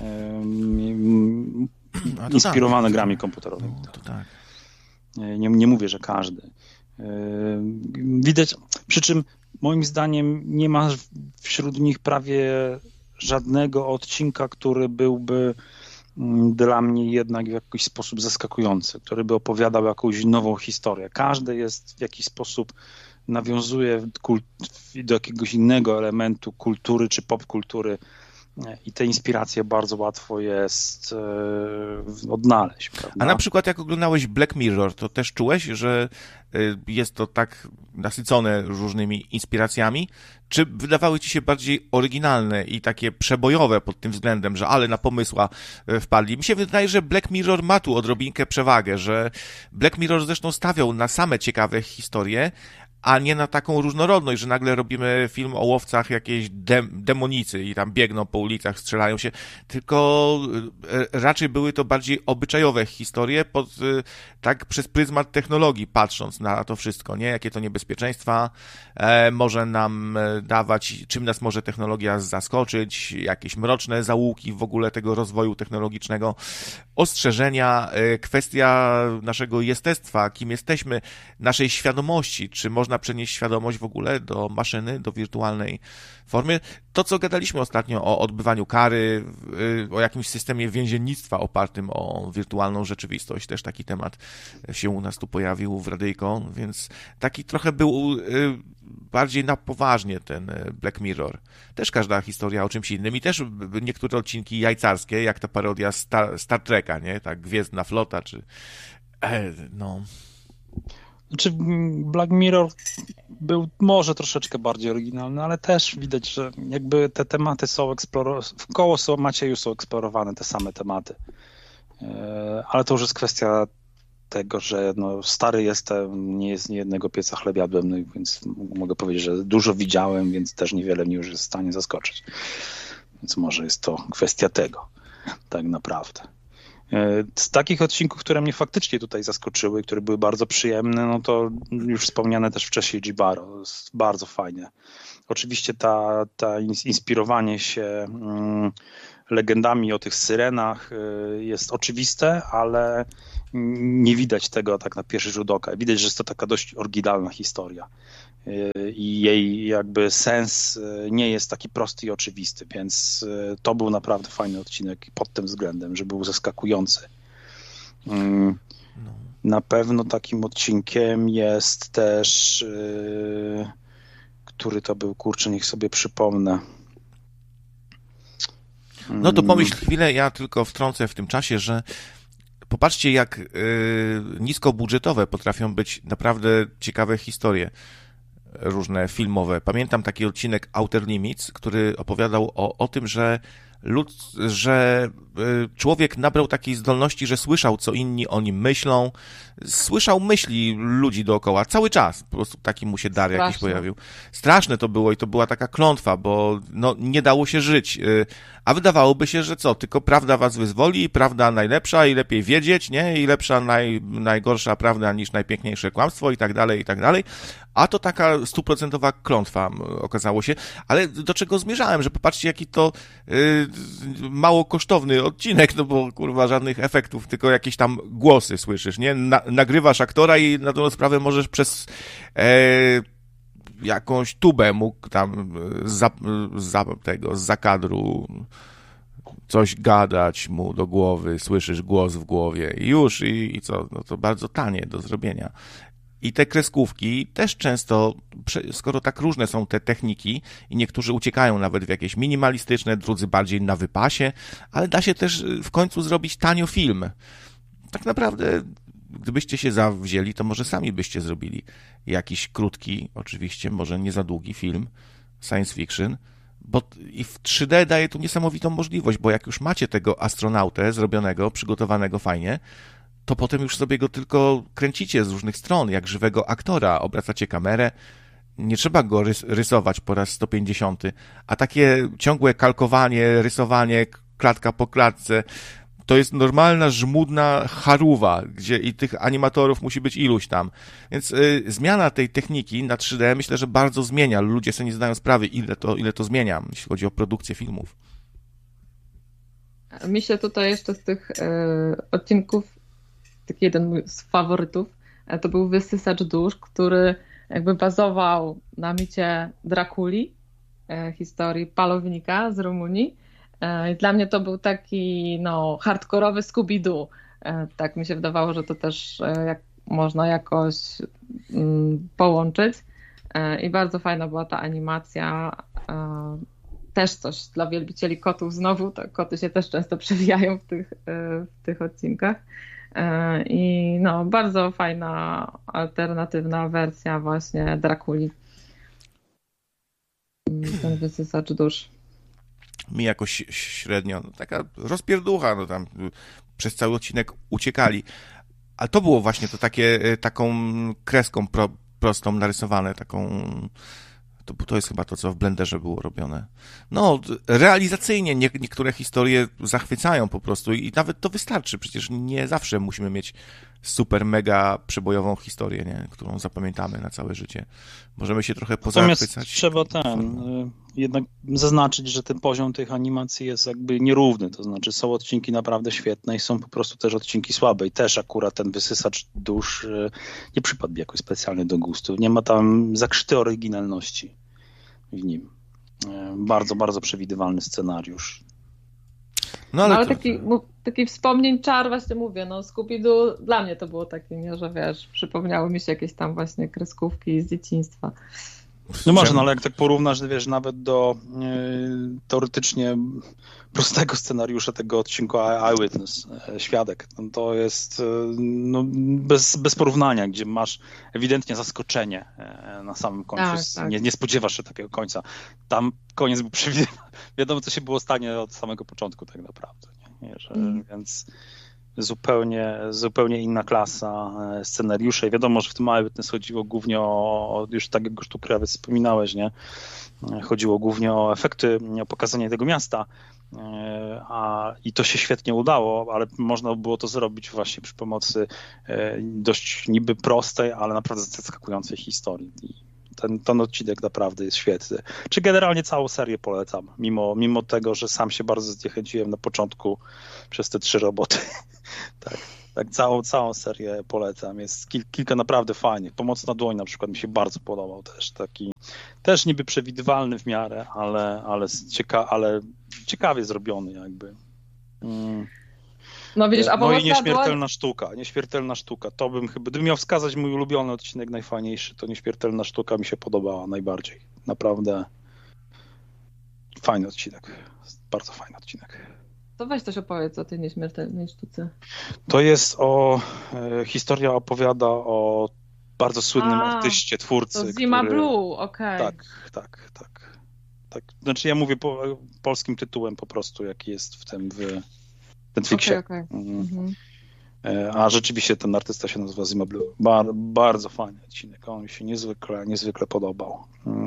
inspirowane grami komputerowymi. To tak. Nie mówię, że każdy. Widać, przy czym moim zdaniem nie ma wśród nich prawie żadnego odcinka, który byłby dla mnie jednak w jakiś sposób zaskakujący, który by opowiadał jakąś nową historię. Każdy jest w jakiś sposób nawiązuje do jakiegoś innego elementu kultury czy popkultury i te inspiracje bardzo łatwo jest odnaleźć. Prawda? A na przykład jak oglądałeś Black Mirror, to też czułeś, że jest to tak nasycone różnymi inspiracjami? Czy wydawały ci się bardziej oryginalne i takie przebojowe pod tym względem, że ale na pomysła wpadli? Mi się wydaje, że Black Mirror ma tu odrobinkę przewagę, że Black Mirror zresztą stawiał na same ciekawe historie, a nie na taką różnorodność, że nagle robimy film o łowcach jakiejś demonicy i tam biegną po ulicach, strzelają się, tylko raczej były to bardziej obyczajowe historie tak przez pryzmat technologii, patrząc na to wszystko, nie? Jakie to niebezpieczeństwa może nam dawać, czym nas może technologia zaskoczyć, jakieś mroczne zaułki w ogóle tego rozwoju technologicznego, ostrzeżenia, kwestia naszego jestestwa, kim jesteśmy, naszej świadomości, czy można przenieść świadomość w ogóle do maszyny, do wirtualnej formy. To, co gadaliśmy ostatnio o odbywaniu kary, o jakimś systemie więziennictwa opartym o wirtualną rzeczywistość, też taki temat się u nas tu pojawił w radyjko, więc taki trochę był bardziej na poważnie ten Black Mirror. Też każda historia o czymś innym i też niektóre odcinki jajcarskie, jak ta parodia Star Treka, nie? Tak, Gwiezdna Flota, czy no... Znaczy Black Mirror był może troszeczkę bardziej oryginalny, ale też widać, że jakby te tematy są eksplorowane, wkoło Macieju są eksplorowane te same tematy. Ale to już jest kwestia dlatego że no, stary jestem, nie jest niejednego pieca chleb jadłem, no, więc mogę powiedzieć, że dużo widziałem, więc też niewiele mnie już jest w stanie zaskoczyć. Więc może jest to kwestia tego, tak naprawdę. Z takich odcinków, które mnie faktycznie tutaj zaskoczyły, które były bardzo przyjemne, no to już wspomniane też wcześniej Jibaro, jest bardzo fajnie. Oczywiście ta inspirowanie się legendami o tych syrenach jest oczywiste, ale nie widać tego tak na pierwszy rzut oka. Widać, że jest to taka dość oryginalna historia i jej jakby sens nie jest taki prosty i oczywisty, więc to był naprawdę fajny odcinek pod tym względem, że był zaskakujący. Na pewno takim odcinkiem jest też który to był, kurczę, niech sobie przypomnę. No to pomyśl chwilę, ja tylko wtrącę w tym czasie, że popatrzcie, jak niskobudżetowe potrafią być naprawdę ciekawe historie różne filmowe. Pamiętam taki odcinek Outer Limits, który opowiadał o tym, że człowiek nabrał takiej zdolności, że słyszał, co inni o nim myślą, słyszał myśli ludzi dookoła cały czas. Po prostu taki mu się dar jakiś pojawił. Straszne to było i to była taka klątwa, bo no, nie dało się żyć. A wydawałoby się, że co, tylko prawda was wyzwoli, prawda najlepsza i lepiej wiedzieć, nie? I lepsza, najgorsza prawda niż najpiękniejsze kłamstwo i tak dalej, i tak dalej. A to taka 100% klątwa okazało się. Ale do czego zmierzałem, że popatrzcie, jaki to mało kosztowny odcinek, no bo kurwa żadnych efektów, tylko jakieś tam głosy słyszysz, nie? Nagrywasz aktora i na tą sprawę możesz przez jakąś tubę mógł tam z zakadru coś gadać mu do głowy, słyszysz głos w głowie i już, i co? No to bardzo tanie do zrobienia. I te kreskówki też często, skoro tak różne są te techniki i niektórzy uciekają nawet w jakieś minimalistyczne, drudzy bardziej na wypasie, ale da się też w końcu zrobić tanio film. Tak naprawdę, gdybyście się zawzięli, to może sami byście zrobili jakiś krótki, oczywiście, może nie za długi film, science fiction, bo i w 3D daje tu niesamowitą możliwość, bo jak już macie tego astronautę zrobionego, przygotowanego fajnie, to potem już sobie go tylko kręcicie z różnych stron, jak żywego aktora, obracacie kamerę, nie trzeba go rysować po raz 150, a takie ciągłe kalkowanie, rysowanie, klatka po klatce, to jest normalna, żmudna charówa, gdzie i tych animatorów musi być iluś tam. Więc zmiana tej techniki na 3D myślę, że bardzo zmienia. Ludzie sobie nie zdają sprawy, ile to zmienia, jeśli chodzi o produkcję filmów. Myślę tutaj jeszcze z tych odcinków, taki jeden z faworytów, to był Wysysacz dusz, który jakby bazował na micie Drakuli, historii palownika z Rumunii. I dla mnie to był taki hardkorowy Scooby-Doo. Tak mi się wydawało, że to też można jakoś połączyć. I bardzo fajna była ta animacja. Też coś dla wielbicieli kotów znowu. To koty się też często przewijają w tych odcinkach. I bardzo fajna, alternatywna wersja właśnie Drakuli. Ten Wysysacz dusz. Mi jakoś średnio, taka rozpierducha, tam przez cały odcinek uciekali. A to było właśnie to taką kreską prostą narysowane, to jest chyba to, co w Blenderze było robione. No, realizacyjnie niektóre historie zachwycają po prostu i nawet to wystarczy. Przecież nie zawsze musimy mieć super, mega przebojową historię, nie? Którą zapamiętamy na całe życie. Możemy się trochę pozachwycać. Natomiast trzeba jednak zaznaczyć, że ten poziom tych animacji jest jakby nierówny. To znaczy są odcinki naprawdę świetne i są po prostu też odcinki słabe. I też akurat ten Wysysacz dusz nie przypadł mi jakoś specjalnie do gustu. Nie ma tam zakrzty oryginalności w nim. Bardzo, bardzo przewidywalny scenariusz. Ale taki wspomnień czar, właśnie mówię, Scooby-Doo dla mnie to było takie, nie, że wiesz, przypomniały mi się jakieś tam właśnie kreskówki z dzieciństwa. No może, ale jak tak porównasz, wiesz, nawet do teoretycznie prostego scenariusza tego odcinku Eyewitness, Świadek, to jest bez porównania, gdzie masz ewidentnie zaskoczenie na samym końcu. Tak. Nie spodziewasz się takiego końca. Tam koniec był przewidywalny. Wiadomo, co się było stanie od samego początku tak naprawdę. Nie? Więc zupełnie inna klasa scenariuszy. I wiadomo, że w tym Małe Witness chodziło głównie już tak jak już tu Krawiec wspominałeś, nie? Chodziło głównie o efekty, o pokazanie tego miasta. I to się świetnie udało, ale można było to zrobić właśnie przy pomocy dość niby prostej, ale naprawdę zaskakującej historii. I ten odcinek naprawdę jest świetny. Czy generalnie całą serię polecam, mimo tego, że sam się bardzo zniechęciłem na początku przez te 3 roboty. Tak, całą serię polecam. Jest kilka naprawdę fajnych. Pomocna dłoń na przykład mi się bardzo podobał też. Taki też niby przewidywalny w miarę, ale ciekawie zrobiony jakby. No widzisz, a no i Pomocna Nieśmiertelna sztuka. To bym chyba, gdybym miał wskazać mój ulubiony odcinek najfajniejszy, to Nieśmiertelna sztuka mi się podobała najbardziej. Naprawdę fajny odcinek. Bardzo fajny odcinek. To weź coś opowiedz o tej Nieśmiertelnej sztuce. To jest historia opowiada o bardzo słynnym artyście, twórcy. To Zima Blue, okej. Tak. Znaczy ja mówię polskim tytułem po prostu, jaki jest w tym Netflixie. Okay. A rzeczywiście ten artysta się nazywa Zima Blue. Bardzo fajny odcinek. On mi się niezwykle podobał.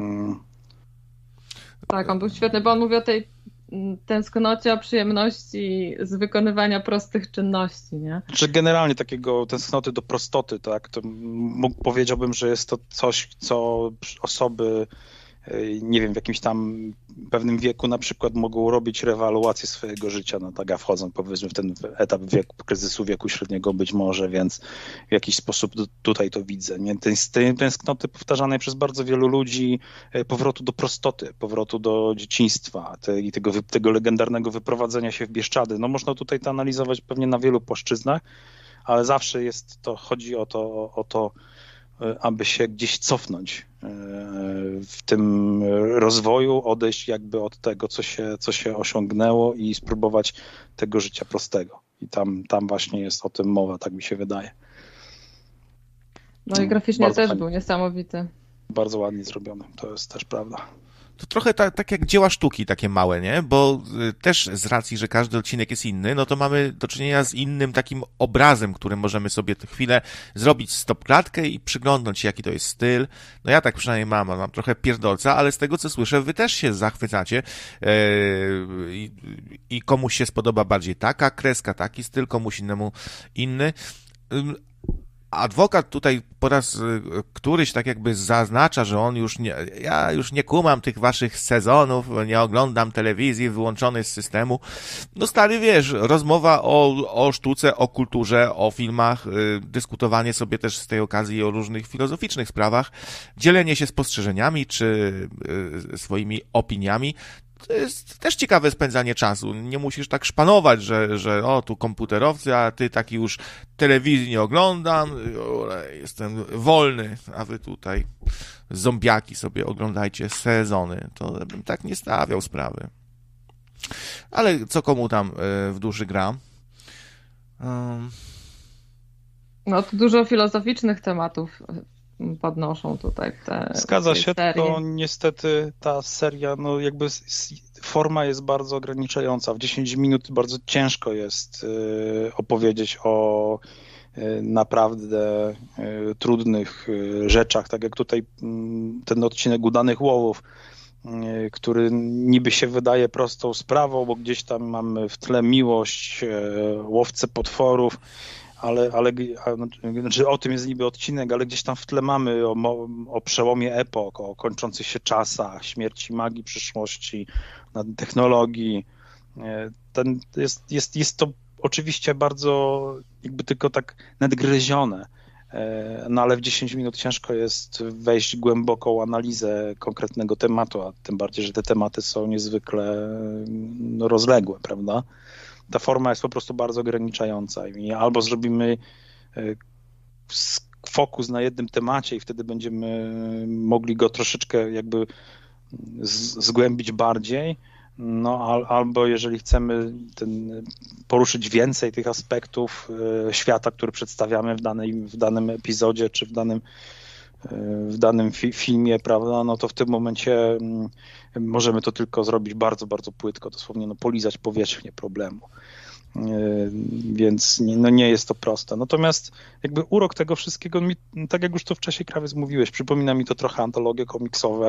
Tak, on był świetny, bo on mówi o tej tęsknocie, o przyjemności z wykonywania prostych czynności, nie? Czy generalnie takiego tęsknoty do prostoty, tak? To powiedziałbym, że jest to coś, co osoby, nie wiem, w jakimś tam pewnym wieku na przykład mogą robić reewaluację swojego życia, no tak, a wchodzą powiedzmy w ten etap kryzysu wieku średniego być może, więc w jakiś sposób tutaj to widzę. Nie? Tej tęsknoty powtarzanej przez bardzo wielu ludzi, powrotu do prostoty, powrotu do dzieciństwa i tego legendarnego wyprowadzenia się w Bieszczady. No można tutaj to analizować pewnie na wielu płaszczyznach, ale zawsze chodzi o to, aby się gdzieś cofnąć w tym rozwoju, odejść jakby od tego, co się osiągnęło i spróbować tego życia prostego. I tam właśnie jest o tym mowa, tak mi się wydaje. No i graficznie też był niesamowity. Bardzo ładnie zrobiony, to jest też prawda. To trochę tak jak dzieła sztuki takie małe, nie? Bo też z racji, że każdy odcinek jest inny, no to mamy do czynienia z innym takim obrazem, którym możemy sobie tę chwilę zrobić stopklatkę i przyglądnąć się, jaki to jest styl. No ja tak przynajmniej mam trochę pierdolca, ale z tego, co słyszę, wy też się zachwycacie i komuś się spodoba bardziej taka kreska, taki styl, komuś innemu inny. Adwokat tutaj po raz któryś tak jakby zaznacza, że ja już nie kumam tych waszych sezonów, nie oglądam telewizji wyłączonej z systemu. No stary, wiesz, rozmowa o sztuce, o kulturze, o filmach, dyskutowanie sobie też z tej okazji o różnych filozoficznych sprawach, dzielenie się spostrzeżeniami czy swoimi opiniami. To jest też ciekawe spędzanie czasu. Nie musisz tak szpanować, że tu komputerowcy, a ty taki już telewizji nie oglądam, jestem wolny, a wy tutaj zombiaki sobie oglądajcie sezony. To bym tak nie stawiał sprawy. Ale co komu tam w duszy gra? No to dużo filozoficznych tematów podnoszą tutaj Zgadza się, tylko niestety ta seria, no jakby forma jest bardzo ograniczająca. W 10 minut bardzo ciężko jest opowiedzieć o naprawdę trudnych rzeczach, tak jak tutaj ten odcinek Udanych Łowów, który niby się wydaje prostą sprawą, bo gdzieś tam mamy w tle miłość, łowcę potworów, ale znaczy o tym jest niby odcinek, ale gdzieś tam w tle mamy o przełomie epok, o kończących się czasach, śmierci magii przyszłości, technologii. Jest to oczywiście bardzo jakby tylko tak nadgryzione, no ale w 10 minut ciężko jest wejść w głęboką analizę konkretnego tematu, a tym bardziej, że te tematy są niezwykle rozległe, prawda? Ta forma jest po prostu bardzo ograniczająca i albo zrobimy fokus na jednym temacie i wtedy będziemy mogli go troszeczkę jakby zgłębić bardziej, no albo jeżeli chcemy poruszyć więcej tych aspektów świata, który przedstawiamy w danym epizodzie czy w danym filmie, prawda, no to w tym momencie możemy to tylko zrobić bardzo, bardzo płytko, dosłownie polizać powierzchnię problemu. Więc nie jest to proste. Natomiast jakby urok tego wszystkiego, tak jak już to wcześniej, Krawiec, mówiłeś, przypomina mi to trochę antologie komiksowe,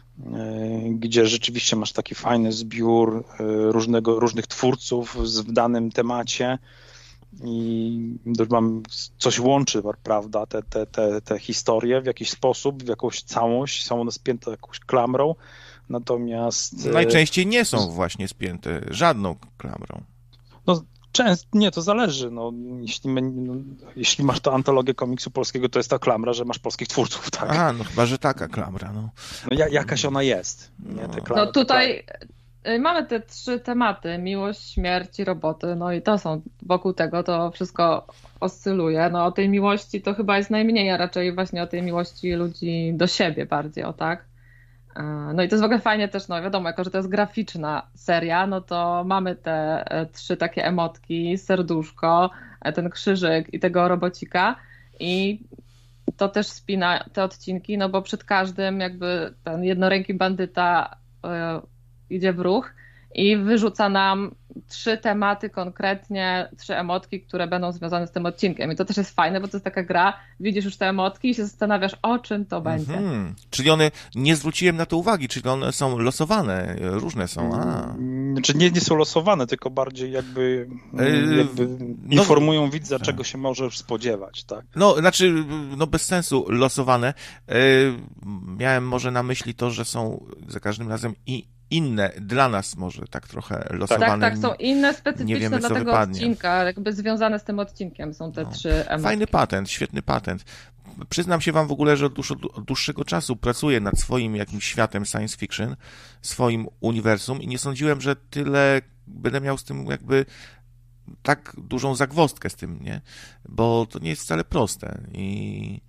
gdzie rzeczywiście masz taki fajny zbiór różnych twórców w danym temacie i coś łączy, prawda, te historie w jakiś sposób, w jakąś całość, są one spięte jakąś klamrą, natomiast... Najczęściej nie są właśnie spięte żadną klamrą. No, nie, to zależy. No, jeśli masz to antologię komiksu polskiego, to jest ta klamra, że masz polskich twórców, tak? Aha, no chyba, że taka klamra, no. Jakaś ona jest. Nie? No tutaj mamy te 3 tematy, miłość, śmierć i roboty, no i to są, wokół tego to wszystko oscyluje. No o tej miłości to chyba jest najmniej, a raczej właśnie o tej miłości ludzi do siebie bardziej, o tak? No i to jest w ogóle fajnie też, no wiadomo, jako że to jest graficzna seria, no to mamy te 3 takie emotki, serduszko, ten krzyżyk i tego robocika i to też spina te odcinki, no bo przed każdym jakby ten jednoręki bandyta idzie w ruch i wyrzuca nam 3 tematy konkretnie, 3 emotki, które będą związane z tym odcinkiem. I to też jest fajne, bo to jest taka gra, widzisz już te emotki i się zastanawiasz, o czym to będzie. Czyli one, nie zwróciłem na to uwagi, czyli one są losowane, różne są. Znaczy nie są losowane, tylko bardziej jakby informują widza, czego się możesz spodziewać, tak? No, znaczy, bez sensu losowane. Miałem może na myśli to, że są za każdym razem inne, dla nas może tak trochę losowane. Tak, są inne, specyficzne wiemy, dla tego wypadnie. odcinka, jakby związane z tym odcinkiem są te 3 emocje. Fajny patent, świetny patent. Przyznam się wam w ogóle, że od dłuższego czasu pracuję nad swoim jakimś światem science fiction, swoim uniwersum i nie sądziłem, że tyle będę miał z tym jakby tak dużą zagwozdkę z tym, nie? Bo to nie jest wcale proste i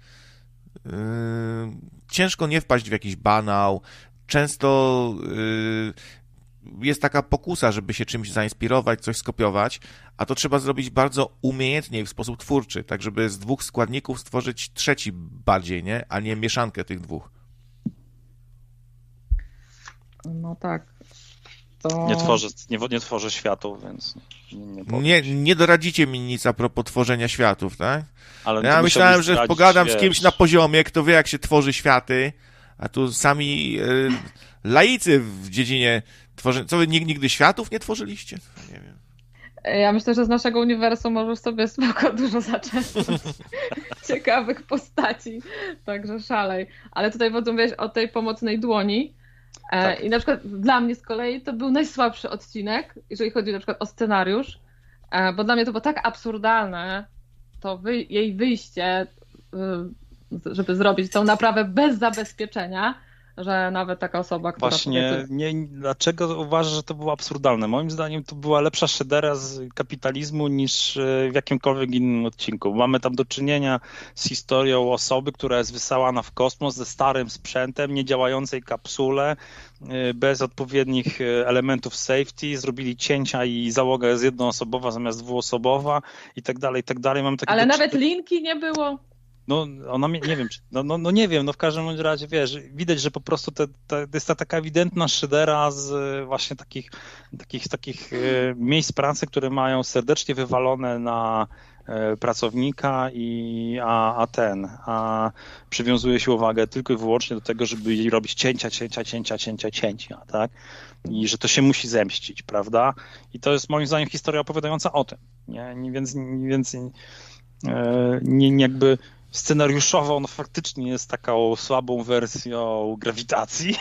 ciężko nie wpaść w jakiś banał. Często jest taka pokusa, żeby się czymś zainspirować, coś skopiować, a to trzeba zrobić bardzo umiejętnie i w sposób twórczy, tak żeby z 2 składników stworzyć trzeci bardziej, nie? A nie mieszankę tych 2. No tak. To... Nie tworzę światów, więc nie doradzicie mi nic a propos tworzenia światów, tak? Ale ja myślałem, że pogadam z kimś na poziomie, kto wie, jak się tworzy światy, a tu sami laicy w dziedzinie tworzenia. Co, wy nigdy światów nie tworzyliście? Nie wiem. Ja myślę, że z naszego uniwersum możesz sobie spoko dużo zaczerpnąć ciekawych postaci, także szalej. Ale tutaj mówiłeś o tej pomocnej dłoni. Tak. I na przykład dla mnie z kolei to był najsłabszy odcinek, jeżeli chodzi na przykład o scenariusz, bo dla mnie to było tak absurdalne, to jej wyjście, żeby zrobić tą naprawę bez zabezpieczenia, że nawet taka osoba, która... Właśnie, dlaczego uważasz, że to było absurdalne? Moim zdaniem to była lepsza szedera z kapitalizmu niż w jakimkolwiek innym odcinku. Mamy tam do czynienia z historią osoby, która jest wysyłana w kosmos ze starym sprzętem, niedziałającej kapsule, bez odpowiednich elementów safety, zrobili cięcia i załoga jest jednoosobowa zamiast dwuosobowa i tak dalej, i tak dalej. Ale nawet linki nie było. No, ona nie wiem, nie wiem, w każdym razie, wiesz, widać, że po prostu to jest ta taka ewidentna szydera z właśnie takich miejsc pracy, które mają serdecznie wywalone na pracownika a przywiązuje się uwagę tylko i wyłącznie do tego, żeby robić cięcia, tak? I że to się musi zemścić, prawda? I to jest moim zdaniem historia opowiadająca o tym, nie? Więc jakby scenariuszowo on faktycznie jest taką słabą wersją Grawitacji,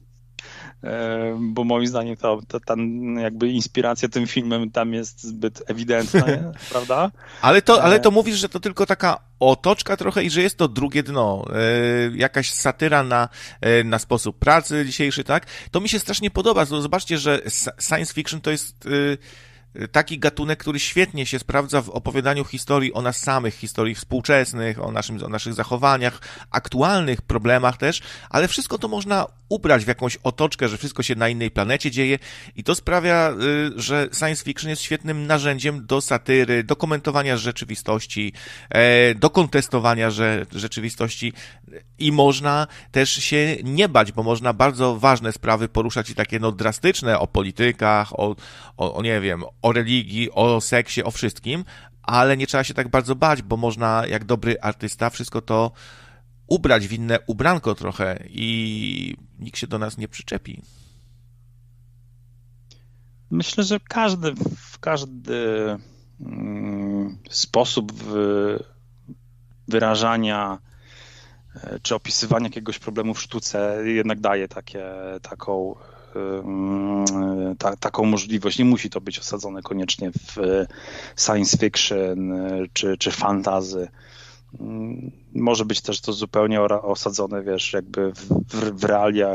bo moim zdaniem ta jakby inspiracja tym filmem tam jest zbyt ewidentna, prawda? Ale to mówisz, że to tylko taka otoczka trochę i że jest to drugie dno, jakaś satyra na sposób pracy dzisiejszy, tak? To mi się strasznie podoba. Zobaczcie, że science fiction to jest taki gatunek, który świetnie się sprawdza w opowiadaniu historii o nas samych, historii współczesnych, o naszych zachowaniach, aktualnych problemach też, ale wszystko to można ubrać w jakąś otoczkę, że wszystko się na innej planecie dzieje i to sprawia, że science fiction jest świetnym narzędziem do satyry, do komentowania rzeczywistości, do kontestowania rzeczywistości i można też się nie bać, bo można bardzo ważne sprawy poruszać i takie drastyczne o politykach, o nie wiem, o religii, o seksie, o wszystkim, ale nie trzeba się tak bardzo bać, bo można, jak dobry artysta, wszystko to ubrać w inne ubranko trochę i nikt się do nas nie przyczepi. Myślę, że każdy sposób wyrażania czy opisywania jakiegoś problemu w sztuce jednak daje taką możliwość. Nie musi to być osadzone koniecznie w science fiction czy fantasy. Może być też to zupełnie osadzone, wiesz, jakby w realiach